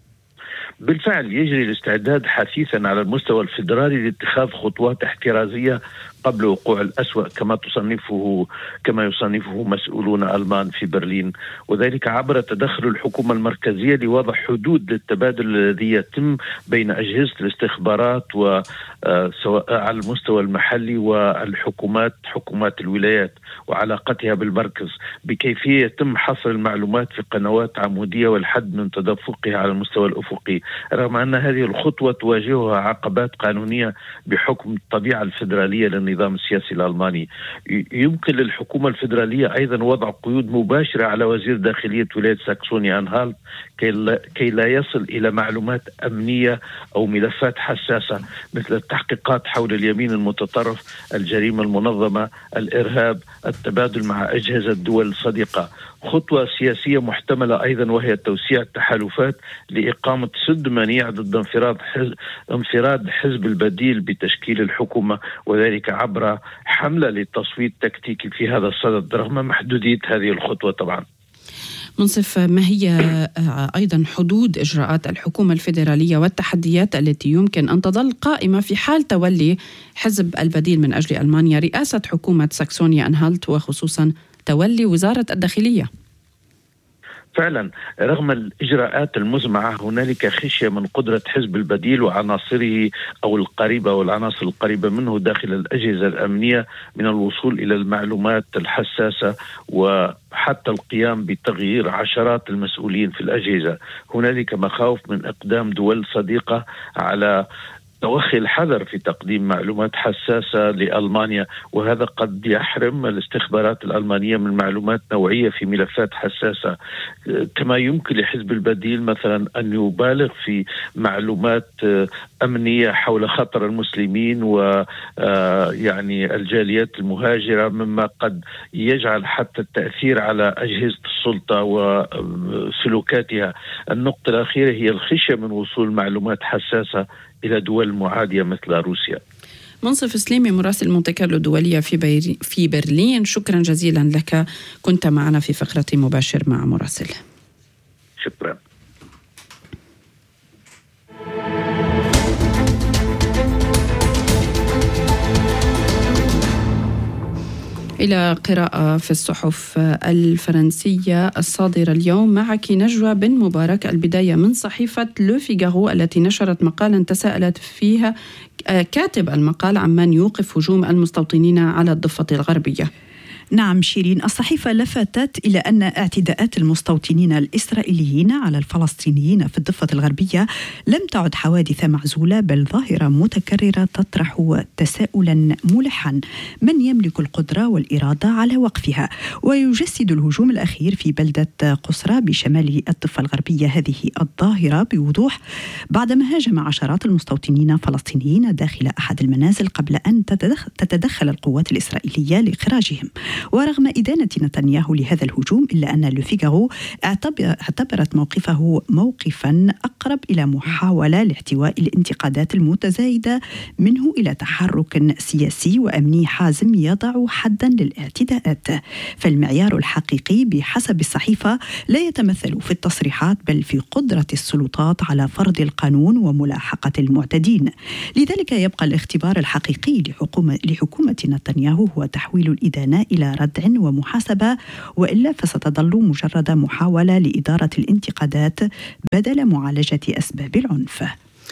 بالفعل يجري الاستعداد حثيثا على المستوى الفيدرالي لاتخاذ خطوات احترازية قبل وقوع الأسوأ كما يصنفه مسؤولون ألمان في برلين، وذلك عبر تدخل الحكومة المركزية لوضع حدود للتبادل الذي يتم بين أجهزة الاستخبارات وسواء على المستوى المحلي حكومات الولايات وعلاقتها بالمركز، بكيفية يتم حصر المعلومات في قنوات عمودية والحد من تدفقها على المستوى الأفقي، رغم أن هذه الخطوة تواجهها عقبات قانونية بحكم الطبيعة الفيدرالية للنظام السياسي الألماني. يمكن للحكومة الفيدرالية أيضا وضع قيود مباشرة على وزير داخلية ولاية ساكسونيا أنهالت كي لا يصل إلى معلومات أمنية أو ملفات حساسة مثل التحقيقات حول اليمين المتطرف، الجريمة المنظمة، الإرهاب، التبادل مع أجهزة دول الصديقة. خطوة سياسية محتملة أيضا وهي توسيع التحالفات لإقامة سد منيع ضد انفراد حزب البديل بتشكيل الحكومة، وذلك عبر حملة للتصويت تكتيكي في هذا الصدد رغم محدودية هذه الخطوة. طبعا منصف، ما هي أيضا حدود إجراءات الحكومة الفيدرالية والتحديات التي يمكن أن تظل قائمة في حال تولي حزب البديل من أجل ألمانيا رئاسة حكومة ساكسونيا أنهالت، وخصوصا تولي وزارة الداخلية؟ فعلا رغم الإجراءات المزمعة هنالك خشية من قدرة حزب البديل وعناصره أو القريبة والعناصر القريبة منه داخل الأجهزة الأمنية من الوصول إلى المعلومات الحساسة وحتى القيام بتغيير عشرات المسؤولين في الأجهزة. هنالك مخاوف من إقدام دول صديقة على توخي الحذر في تقديم معلومات حساسة لألمانيا، وهذا قد يحرم الاستخبارات الألمانية من معلومات نوعية في ملفات حساسة. كما يمكن لحزب البديل مثلا أن يبالغ في معلومات أمنية حول خطر المسلمين ويعني الجاليات المهاجرة، مما قد يجعل حتى التأثير على أجهزة السلطة وسلوكاتها. النقطة الأخيرة هي الخشية من وصول معلومات حساسة إلى دول معادية مثل روسيا. منصف سليمي، مراسل مونتي كارلو الدولية في برلين، شكرا جزيلا لك، كنت معنا في فقرة مباشر مع مراسل. شكرا. إلى قراءة في الصحف الفرنسية الصادرة اليوم معك نجوى بن مبارك. البداية من صحيفة لو فيغارو التي نشرت مقالا تساءلت فيها كاتب المقال عمن يوقف هجوم المستوطنين على الضفة الغربية. نعم شيرين، الصحيفة لفتت إلى أن اعتداءات المستوطنين الإسرائيليين على الفلسطينيين في الضفة الغربية لم تعد حوادث معزولة، بل ظاهرة متكررة تطرح تساؤلا ملحا: من يملك القدرة والإرادة على وقفها؟ ويجسد الهجوم الأخير في بلدة قصرى بشمال الضفة الغربية هذه الظاهرة بوضوح بعدما هاجم عشرات المستوطنين فلسطينيين داخل أحد المنازل قبل أن تتدخل القوات الإسرائيلية لإخراجهم. ورغم إدانة نتنياهو لهذا الهجوم إلا أن لو فيغارو اعتبرت موقفه موقفا أقرب إلى محاولة لاحتواء الانتقادات المتزايدة منه إلى تحرك سياسي وأمني حازم يضع حدا للاعتداءات. فالمعيار الحقيقي بحسب الصحيفة لا يتمثل في التصريحات بل في قدرة السلطات على فرض القانون وملاحقة المعتدين. لذلك يبقى الاختبار الحقيقي لحكومة نتنياهو هو تحويل الإدانة إلى ردع ومحاسبة، وإلا فستظل مجرد محاولة لإدارة الانتقادات بدل معالجة أسباب العنف.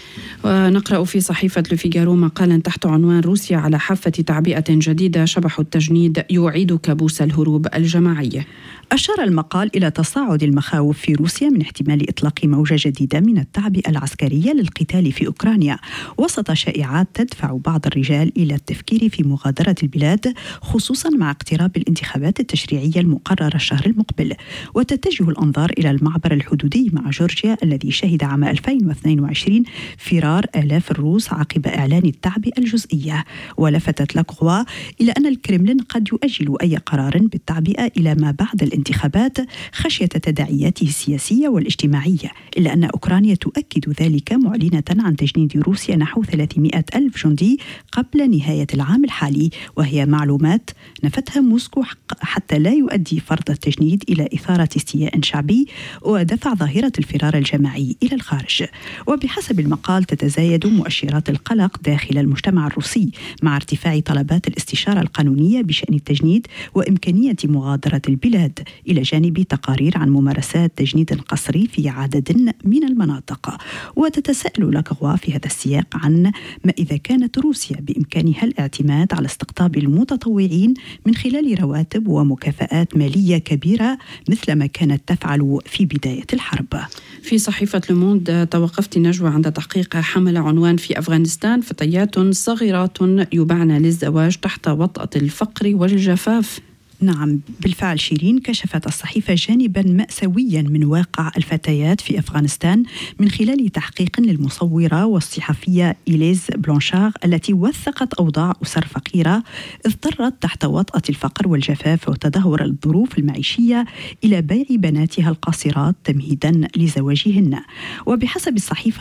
ونقرأ في صحيفة لو فيغارو مقالا تحت عنوان روسيا على حافة تعبئة جديدة، شبح التجنيد يعيد كابوس الهروب الجماعي. أشار المقال إلى تصاعد المخاوف في روسيا من احتمال إطلاق موجة جديدة من التعبئة العسكرية للقتال في أوكرانيا، وسط شائعات تدفع بعض الرجال إلى التفكير في مغادرة البلاد، خصوصا مع اقتراب الانتخابات التشريعية المقررة الشهر المقبل. وتتجه الأنظار إلى المعبر الحدودي مع جورجيا الذي شهد عام 2022 فرار آلاف الروس عقب إعلان التعبئة الجزئية. ولفتت لاكغوا إلى أن الكرملين قد يؤجل أي قرار بالتعبئة إلى ما بعد الانتخابات خشية تداعياته السياسية والاجتماعية، إلا أن أوكرانيا تؤكد ذلك معلنة عن تجنيد روسيا نحو 300 ألف جندي قبل نهاية العام الحالي، وهي معلومات نفتها موسكو حتى لا يؤدي فرض التجنيد إلى إثارة استياء شعبي ودفع ظاهرة الفرار الجماعي إلى الخارج. وبحسب المقال تتزايد مؤشرات القلق داخل المجتمع الروسي مع ارتفاع طلبات الاستشارة القانونية بشأن التجنيد وإمكانية مغادرة البلاد، إلى جانب تقارير عن ممارسات تجنيد قسري في عدد من المناطق. وتتساءل لاكغوا في هذا السياق عن ما إذا كانت روسيا بإمكانها الاعتماد على استقطاب المتطوعين من خلال رواتب ومكافآت مالية كبيرة مثل ما كانت تفعل في بداية الحرب. في صحيفة لوموند توقفت نجوى عند تحقيق حمل عنوان في أفغانستان فتيات صغيرات يباعن للزواج تحت وطأة الفقر والجفاف. نعم بالفعل شيرين، كشفت الصحيفة جانبا مأساويا من واقع الفتيات في أفغانستان من خلال تحقيق للمصورة والصحفية إليز بلونشار التي وثقت أوضاع أسر فقيرة اضطرت تحت وطأة الفقر والجفاف وتدهور الظروف المعيشية إلى بيع بناتها القاصرات تمهيدا لزواجهن. وبحسب الصحيفة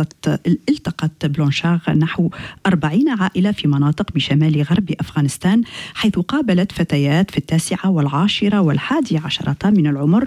التقت بلونشار نحو 40 عائلة في مناطق بشمال غرب أفغانستان، حيث قابلت فتيات في 9 والعاشرة والحادية من العمر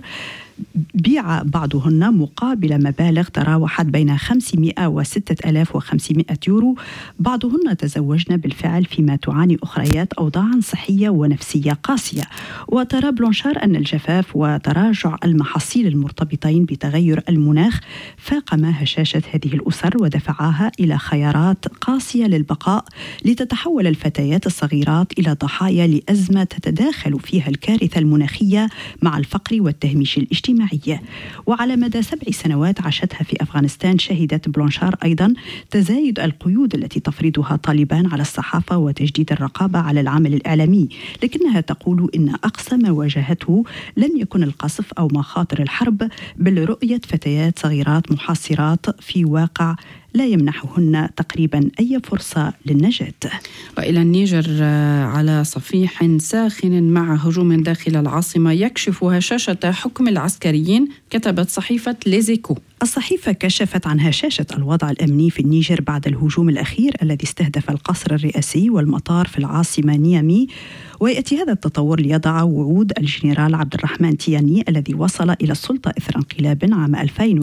بيع بعضهن مقابل مبالغ تراوحت بين 500 و 6500 يورو. بعضهن تزوجن بالفعل فيما تعاني أخريات أوضاعا صحية ونفسية قاسية. وترى بلونشار أن الجفاف وتراجع المحاصيل المرتبطين بتغير المناخ فاقما هشاشة هذه الأسر ودفعاها إلى خيارات قاسية للبقاء، لتتحول الفتيات الصغيرات إلى ضحايا لأزمة تتداخل فيها الكارثة المناخية مع الفقر والتهميش الاجتماعي. وعلى مدى 7 سنوات عاشتها في أفغانستان، شهدت بلونشار أيضا تزايد القيود التي تفرضها طالبان على الصحافة وتجديد الرقابة على العمل الإعلامي، لكنها تقول إن أقصى ما واجهته لم يكن القصف أو مخاطر الحرب، بل رؤية فتيات صغيرات محاصرات في واقع لا يمنحهن تقريبا أي فرصة للنجاة. وإلى النيجر على صفيح ساخن مع هجوم داخل العاصمة يكشف هشاشة حكم العسكريين، كتبت صحيفة ليزيكو. الصحيفة كشفت عن هشاشة الوضع الأمني في النيجر بعد الهجوم الأخير الذي استهدف القصر الرئاسي والمطار في العاصمة نيامي. ويأتي هذا التطور ليضع وعود الجنرال عبد الرحمن تياني الذي وصل إلى السلطة إثر انقلاب عام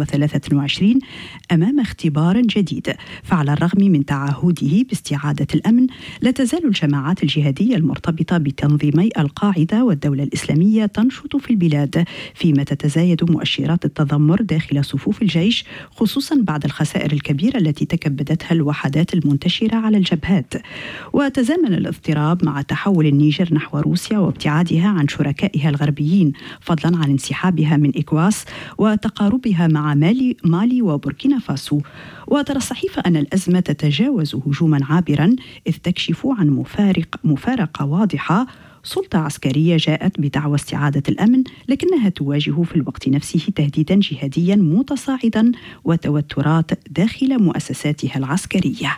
2023 أمام اختبار جديد. فعلى الرغم من تعهده باستعادة الأمن، لا تزال الجماعات الجهادية المرتبطة بتنظيمي القاعدة والدولة الإسلامية تنشط في البلاد، فيما تتزايد مؤشرات التذمر داخل صفوف الجيش، خصوصا بعد الخسائر الكبيرة التي تكبدتها الوحدات المنتشرة على الجبهات. وتزامن الاضطراب مع تحول النيجر نحو روسيا وابتعادها عن شركائها الغربيين، فضلا عن انسحابها من إكواس وتقاربها مع مالي وبوركينا فاسو. وترى الصحيفة أن الأزمة تتجاوز هجوما عابرا، إذ تكشف عن مفارقة واضحة. سلطة عسكرية جاءت بدعوى استعادة الأمن، لكنها تواجه في الوقت نفسه تهديدا جهاديا متصاعدا وتوترات داخل مؤسساتها العسكرية.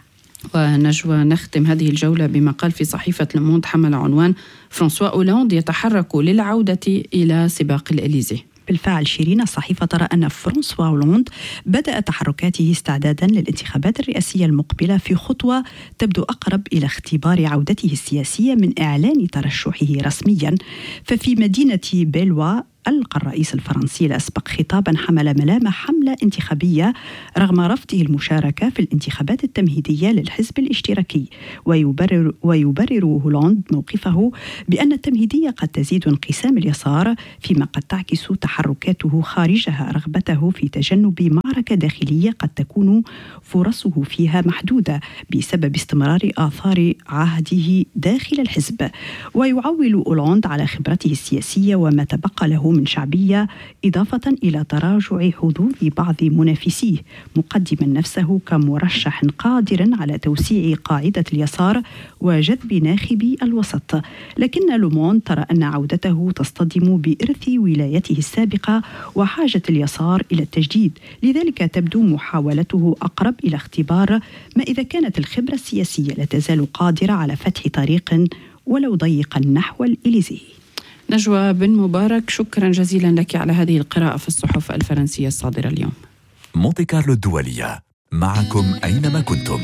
ونجوى نختم هذه الجولة بما قال في صحيفة لوموند حمل عنوان فرانسوا أولاند يتحرك للعودة إلى سباق الإليزي. بالفعل شيرين، الصحيفة ترى أن فرانسوا أولاند بدأ تحركاته استعدادا للانتخابات الرئاسية المقبلة في خطوة تبدو أقرب إلى اختبار عودته السياسية من إعلان ترشحه رسميا. ففي مدينة بيلوا ألقى الرئيس الفرنسي الأسبق خطابا حمل ملامح حملة انتخابية رغم رفضه المشاركة في الانتخابات التمهيدية للحزب الاشتراكي، ويبرر هولاند موقفه بأن التمهيدية قد تزيد انقسام اليسار، فيما قد تعكس تحركاته خارجها رغبته في تجنب معركة داخلية قد تكون فرصه فيها محدودة بسبب استمرار آثار عهده داخل الحزب. ويعول هولاند على خبرته السياسية وما تبقى له من شعبية، إضافة إلى تراجع حظوظ بعض منافسيه، مقدما نفسه كمرشح قادر على توسيع قاعدة اليسار وجذب ناخبي الوسط. لكن لوموند ترى أن عودته تصطدم بإرث ولايته السابقة وحاجة اليسار إلى التجديد، لذلك تبدو محاولته أقرب إلى اختبار ما إذا كانت الخبرة السياسية لا تزال قادرة على فتح طريق ولو ضيقا نحو الإليزي. نجوى بن مبارك، شكرا جزيلا لك على هذه القراءة في الصحف الفرنسية الصادرة اليوم. مونتي كارلو الدولية، معكم أينما كنتم.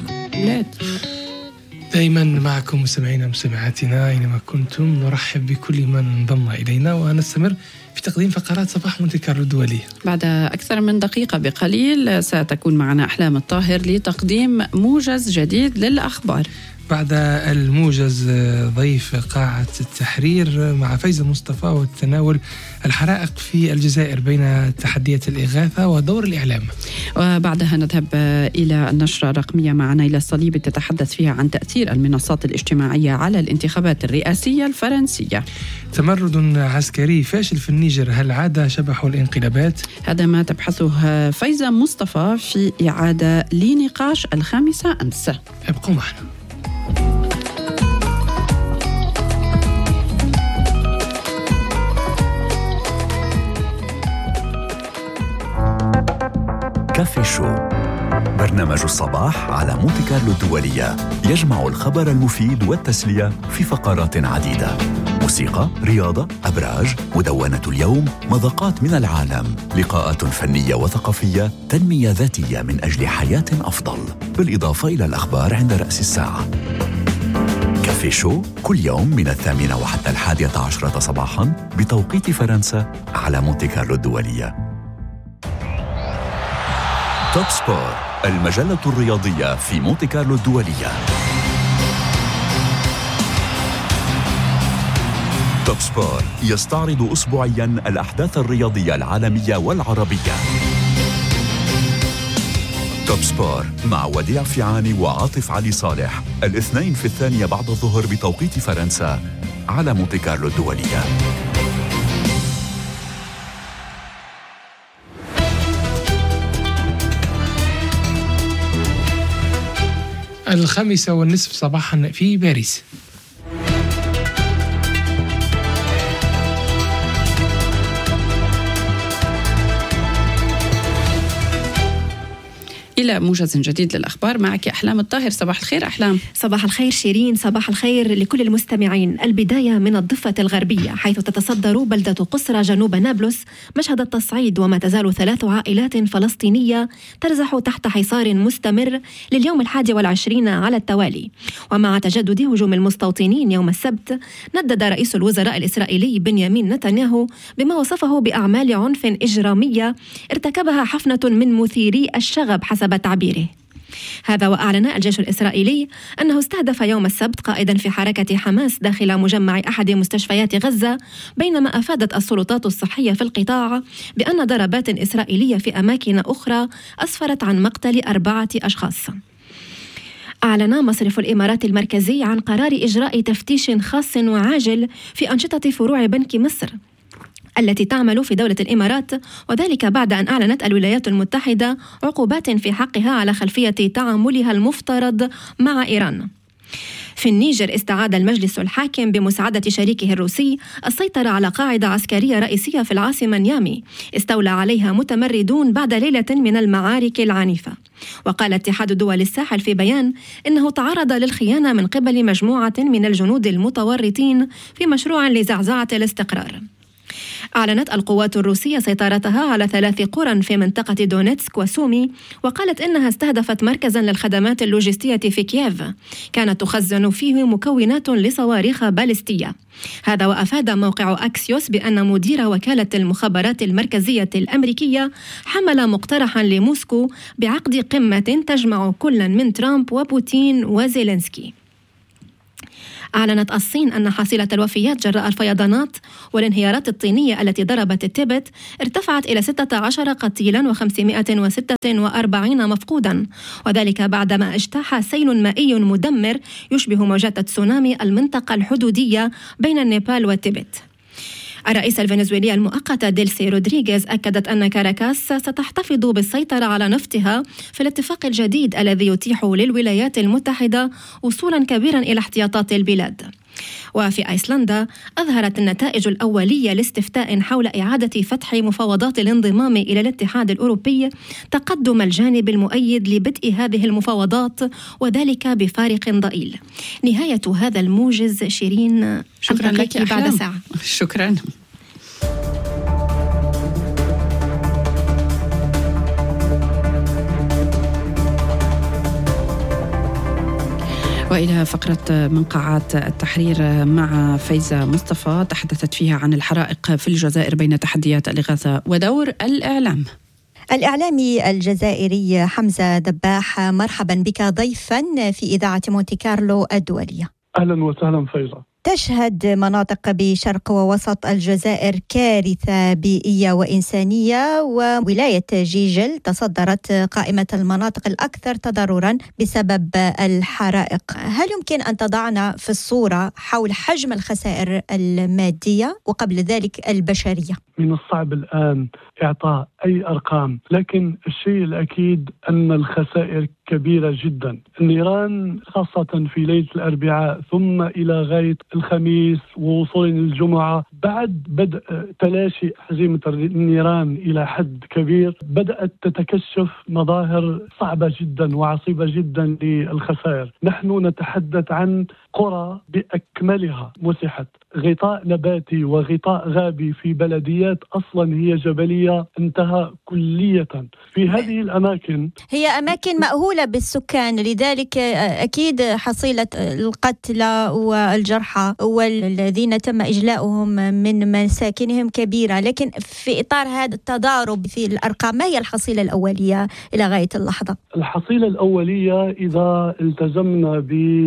دائما معكم مستمعينا ومستمعاتنا أينما كنتم، نرحب بكل من انضم إلينا ونستمر في تقديم فقرات صباح مونتي كارلو الدولية. بعد أكثر من دقيقة بقليل ستكون معنا أحلام الطاهر لتقديم موجز جديد للأخبار. بعد الموجز ضيف قاعة التحرير مع فايزة مصطفى وتناول الحرائق في الجزائر بين تحديات الإغاثة ودور الإعلام. وبعدها نذهب إلى النشرة الرقمية مع نيلة الصليبي تتحدث فيها عن تأثير المنصات الاجتماعية على الانتخابات الرئاسية الفرنسية. تمرد عسكري فاشل في النيجر، هل عاد شبح الانقلابات؟ هذا ما تبحثه فايزة مصطفى في إعادة لنقاش 5 أمس. ابقوا معنا. كافي شو، برنامج الصباح على مونتي كارلو الدولية، يجمع الخبر المفيد والتسلية في فقرات عديدة: موسيقى، رياضة، أبراج، مدونة اليوم، مذاقات من العالم، لقاءات فنية وثقافية، تنمية ذاتية من أجل حياة أفضل، بالإضافة إلى الأخبار عند رأس الساعة. كافي شو كل يوم من 8 وحتى 11 صباحا بتوقيت فرنسا على مونتي كارلو الدولية. توب سبور، المجلة الرياضية في مونتي كارلو الدولية. توب سبور يستعرض أسبوعياً الأحداث الرياضية العالمية والعربية. توب سبور مع وديع فيعاني وعاطف علي صالح، الاثنين في 2 بعد الظهر بتوقيت فرنسا على مونتي كارلو الدولية. 5:30 صباحا في باريس. إلى موجز جديد للأخبار معك أحلام الطاهر. صباح الخير أحلام. صباح الخير شيرين، صباح الخير لكل المستمعين. البداية من الضفة الغربية، حيث تتصدر بلدة قصرى جنوب نابلس مشهد التصعيد، وما تزال 3 عائلات فلسطينية ترزح تحت حصار مستمر لليوم 21 على التوالي. ومع تجدد هجوم المستوطنين يوم السبت، ندد رئيس الوزراء الإسرائيلي بنيامين نتنياهو بما وصفه بأعمال عنف إجرامية ارتكبها حفنة من مثيري الشغب حسب تعبيره. هذا وأعلن الجيش الإسرائيلي أنه استهدف يوم السبت قائدا في حركة حماس داخل مجمع أحد مستشفيات غزة، بينما أفادت السلطات الصحية في القطاع بأن ضربات إسرائيلية في أماكن أخرى أسفرت عن مقتل 4 أشخاص. أعلن مصرف الإمارات المركزي عن قرار إجراء تفتيش خاص وعاجل في أنشطة فروع بنك مصر التي تعمل في دولة الإمارات، وذلك بعد أن أعلنت الولايات المتحدة عقوبات في حقها على خلفية تعاملها المفترض مع إيران. في النيجر، استعاد المجلس الحاكم بمساعدة شريكه الروسي السيطرة على قاعدة عسكرية رئيسية في العاصمة نيامي استولى عليها متمردون بعد ليلة من المعارك العنيفة. وقال اتحاد دول الساحل في بيان إنه تعرض للخيانة من قبل مجموعة من الجنود المتورطين في مشروع لزعزعة الاستقرار. أعلنت القوات الروسية سيطرتها على 3 قرى في منطقة دونيتسك وسومي، وقالت إنها استهدفت مركزا للخدمات اللوجستية في كييف كانت تخزن فيه مكونات لصواريخ باليستية. هذا وأفاد موقع أكسيوس بأن مدير وكالة المخابرات المركزية الأمريكية حمل مقترحا لموسكو بعقد قمة تجمع كلا من ترامب وبوتين وزيلينسكي. أعلنت الصين أن حصيلة الوفيات جراء الفيضانات والانهيارات الطينية التي ضربت التبت ارتفعت إلى 16 قتيلا و546 مفقودا، وذلك بعدما اجتاح سيل مائي مدمر يشبه موجات تسونامي المنطقة الحدودية بين النيبال والتبت. الرئيسة الفنزويلية المؤقتة ديلسي رودريغيز أكدت أن كاراكاس ستحتفظ بالسيطرة على نفطها في الاتفاق الجديد الذي يتيح للولايات المتحدة وصولا كبيرا إلى احتياطات البلاد. وفي أيسلندا أظهرت النتائج الأولية لاستفتاء حول إعادة فتح مفاوضات الانضمام إلى الاتحاد الأوروبي تقدم الجانب المؤيد لبدء هذه المفاوضات، وذلك بفارق ضئيل. نهاية هذا الموجز شيرين، شكرا لك بعد ساعة. شكرا. وإلى فقرة منقعات التحرير مع فايزة مصطفى، تحدثت فيها عن الحرائق في الجزائر بين تحديات الإغاثة ودور الإعلام. الإعلامي الجزائري حمزة دباح، مرحبا بك ضيفا في إذاعة مونتي كارلو الدولية. أهلا وسهلا فايزة. تشهد مناطق بشرق ووسط الجزائر كارثة بيئية وإنسانية، وولاية جيجل تصدرت قائمة المناطق الأكثر تضررا بسبب الحرائق. هل يمكن أن تضعنا في الصورة حول حجم الخسائر المادية وقبل ذلك البشرية؟ من الصعب الآن إعطاء أي أرقام، لكن الشيء الأكيد أن الخسائر كبيرة جدا. النيران خاصة في ليلة الأربعاء ثم إلى غاية الخميس ووصول الجمعة، بعد بدء تلاشي حزيمة النيران إلى حد كبير، بدأت تتكشف مظاهر صعبة جدا وعصيبة جدا للخسائر. نحن نتحدث عن قرى بأكملها مسحت، غطاء نباتي وغطاء غابي في بلديات أصلا هي جبلية انتهى كلية. في هذه الأماكن هي أماكن مأهولة بالسكان، لذلك أكيد حصيلة القتلى والجرحى والذين تم إجلاؤهم من مساكنهم كبيرة. لكن في إطار هذا التضارب في الأرقام، ما هي الحصيلة الأولية إلى غاية اللحظة؟ الحصيلة الأولية إذا التزمنا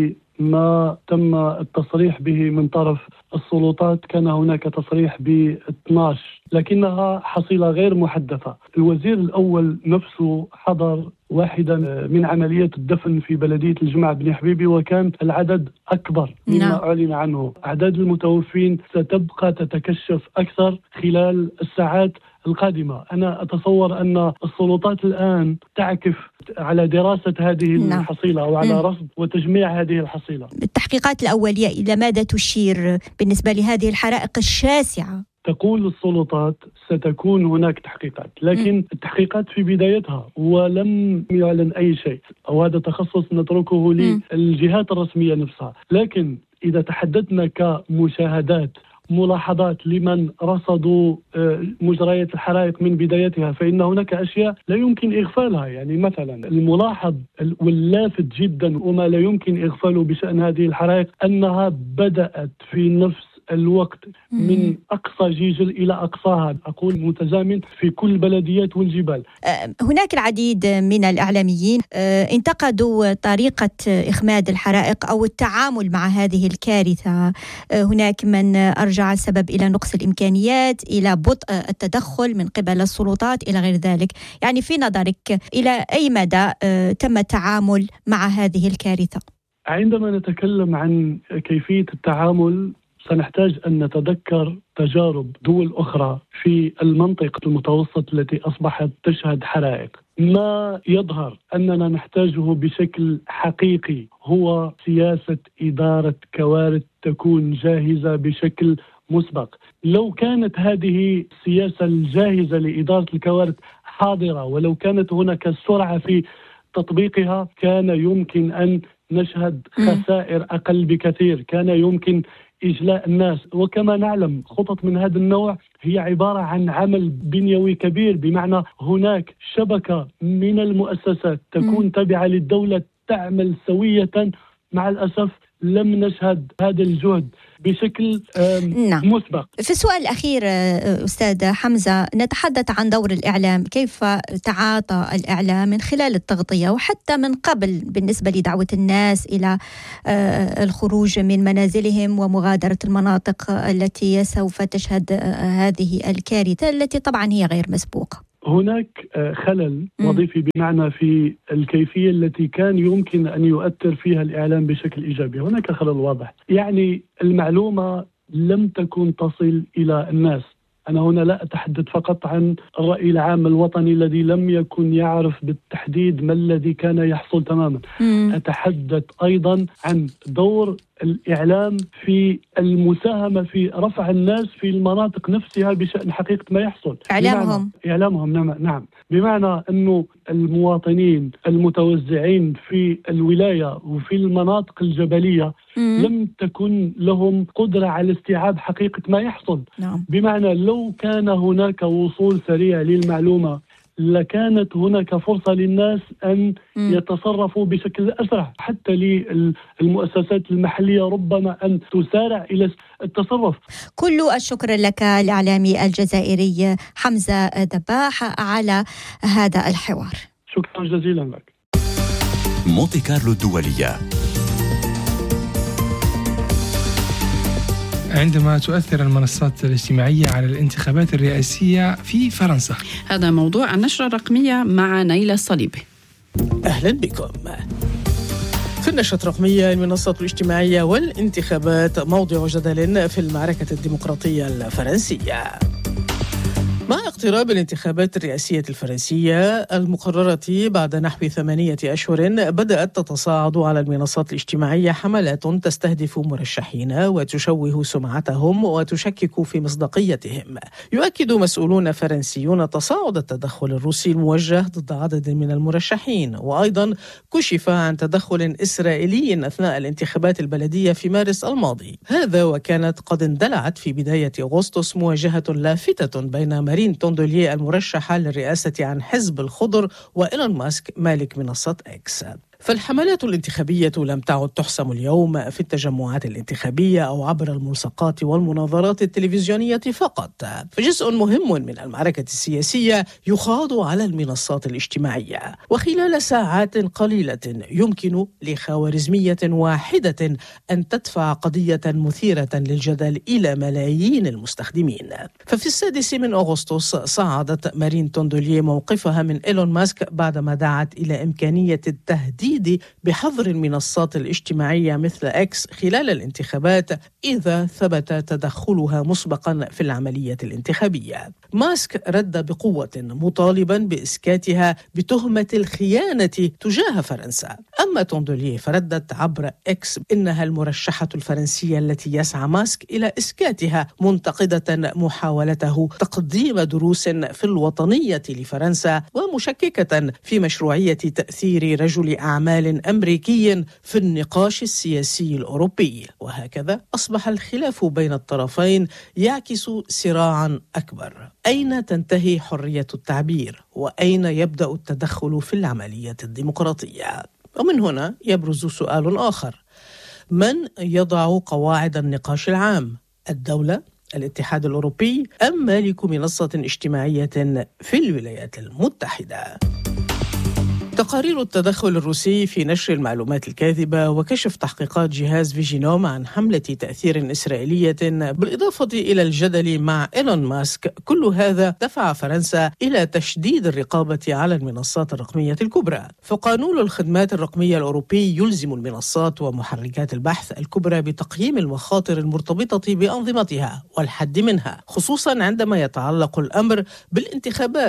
بما تم التصريح به من طرف السلطات، كان هناك تصريح ب12 لكنها حصيلة غير محدثة. الوزير الأول نفسه حضر واحدا من عمليات الدفن في بلدية الجمعة بن حبيبي، وكان العدد أكبر مما أعلن عنه. أعداد المتوفين ستبقى تتكشف أكثر خلال الساعات القادمة. أنا أتصور أن السلطات الآن تعكف على دراسة هذه الحصيلة أو على رصد وتجميع هذه الحصيلة. التحقيقات الأولية إلى ماذا تشير بالنسبة لهذه الحرائق الشاسعة؟ تقول السلطات ستكون هناك تحقيقات، لكن التحقيقات في بدايتها ولم يعلن أي شيء، أو هذا تخصص نتركه للجهات الرسمية نفسها. لكن إذا تحدثنا كمشاهدات ملاحظات لمن رصدوا مجريات الحرائق من بدايتها، فإن هناك أشياء لا يمكن إغفالها. يعني مثلا الملاحظ واللافت جدا وما لا يمكن إغفاله بشأن هذه الحرائق أنها بدأت في نفس الوقت من أقصى جيجل إلى أقصاها، أقول متزامن في كل بلديات والجبال. هناك العديد من الإعلاميين انتقدوا طريقة إخماد الحرائق أو التعامل مع هذه الكارثة. هناك من أرجع السبب إلى نقص الإمكانيات، إلى بطء التدخل من قبل السلطات إلى غير ذلك. يعني في نظرك إلى أي مدى تم التعامل مع هذه الكارثة؟ عندما نتكلم عن كيفية التعامل سنحتاج أن نتذكر تجارب دول أخرى في المنطقة المتوسط التي أصبحت تشهد حرائق. ما يظهر أننا نحتاجه بشكل حقيقي هو سياسة إدارة كوارث تكون جاهزة بشكل مسبق. لو كانت هذه السياسة الجاهزة لإدارة الكوارث حاضرة، ولو كانت هناك سرعة في تطبيقها كان يمكن أن نشهد خسائر أقل بكثير، كان يمكن إجلاء الناس. وكما نعلم خطط من هذا النوع هي عبارة عن عمل بنيوي كبير، بمعنى هناك شبكة من المؤسسات تكون تابعة للدولة تعمل سوية. مع الأسف لم نشهد هذا الجهد بشكل مسبق. في السؤال الأخير أستاذ حمزة، نتحدث عن دور الإعلام، كيف تعاطى الإعلام من خلال التغطية وحتى من قبل بالنسبة لدعوة الناس إلى الخروج من منازلهم ومغادرة المناطق التي سوف تشهد هذه الكارثة التي طبعا هي غير مسبوقة. هناك خلل وظيفي بمعنى في الكيفية التي كان يمكن أن يؤثر فيها الإعلام بشكل إيجابي. هناك خلل واضح، يعني المعلومة لم تكن تصل إلى الناس. أنا هنا لا أتحدث فقط عن الرأي العام الوطني الذي لم يكن يعرف بالتحديد ما الذي كان يحصل تماما. أتحدث أيضا عن دور الإعلام في المساهمة في رفع الناس في المناطق نفسها بشأن حقيقة ما يحصل. إعلامهم نعم. بمعنى أنه المواطنين المتوزعين في الولاية وفي المناطق الجبلية لم تكن لهم قدرة على استيعاب حقيقة ما يحصل. بمعنى لو كان هناك وصول سريع للمعلومة لكانت هناك فرصة للناس أن يتصرفوا بشكل أسرع، حتى للمؤسسات المحلية ربما أن تسارع إلى التصرف. كل الشكر لك الإعلامي الجزائري حمزة دباح على هذا الحوار. شكرا جزيلا لك. مونتي كارلو الدولية. عندما تؤثر المنصات الاجتماعية على الانتخابات الرئاسية في فرنسا. هذا موضوع النشرة الرقمية مع نيلة الصليبي. أهلا بكم. في النشرة الرقمية، المنصات الاجتماعية والانتخابات موضوع جدل في المعركة الديمقراطية الفرنسية. مع اقتراب الانتخابات الرئاسية الفرنسية المقررة بعد نحو 8 أشهر، بدأت تتصاعد على المنصات الاجتماعية حملات تستهدف مرشحين وتشوه سمعتهم وتشكك في مصداقيتهم. يؤكد مسؤولون فرنسيون تصاعد التدخل الروسي الموجه ضد عدد من المرشحين، وأيضا كشف عن تدخل إسرائيلي أثناء الانتخابات البلدية في مارس الماضي. هذا وكانت قد اندلعت في بداية أغسطس مواجهة لافتة بين مارين توندوليه المرشحة للرئاسة عن حزب الخضر وإيلون ماسك مالك منصة إكس. فالحملات الانتخابية لم تعد تحسم اليوم في التجمعات الانتخابية أو عبر الملصقات والمناظرات التلفزيونية فقط، فجزء مهم من المعركة السياسية يخاض على المنصات الاجتماعية. وخلال ساعات قليلة يمكن لخوارزمية واحدة أن تدفع قضية مثيرة للجدل إلى ملايين المستخدمين. ففي 6 أغسطس صعدت مارين توندوليه موقفها من إيلون ماسك بعدما دعت إلى إمكانية التهديد بحظر المنصات الاجتماعية مثل إكس خلال الانتخابات إذا ثبت تدخلها مسبقا في العملية الانتخابية. ماسك رد بقوة مطالبا بإسكاتها بتهمة الخيانة تجاه فرنسا. أما توندوليه فردت عبر إكس إنها المرشحة الفرنسية التي يسعى ماسك إلى إسكاتها، منتقدة محاولته تقديم دروس في الوطنية لفرنسا ومشككة في مشروعية تأثير رجل أعمال أمريكي في النقاش السياسي الأوروبي. وهكذا أصبح الخلاف بين الطرفين يعكس صراعا أكبر: أين تنتهي حرية التعبير؟ وأين يبدأ التدخل في العملية الديمقراطية؟ ومن هنا يبرز سؤال آخر: من يضع قواعد النقاش العام؟ الدولة، الاتحاد الأوروبي، أم مالك منصة اجتماعية في الولايات المتحدة؟ تقارير التدخل الروسي في نشر المعلومات الكاذبة وكشف تحقيقات جهاز فيجينوم عن حملة تأثير إسرائيلية بالإضافة إلى الجدل مع إيلون ماسك، كل هذا دفع فرنسا إلى تشديد الرقابة على المنصات الرقمية الكبرى. فقانون الخدمات الرقمية الأوروبي يلزم المنصات ومحركات البحث الكبرى بتقييم المخاطر المرتبطة بأنظمتها والحد منها، خصوصا عندما يتعلق الأمر بالانتخابات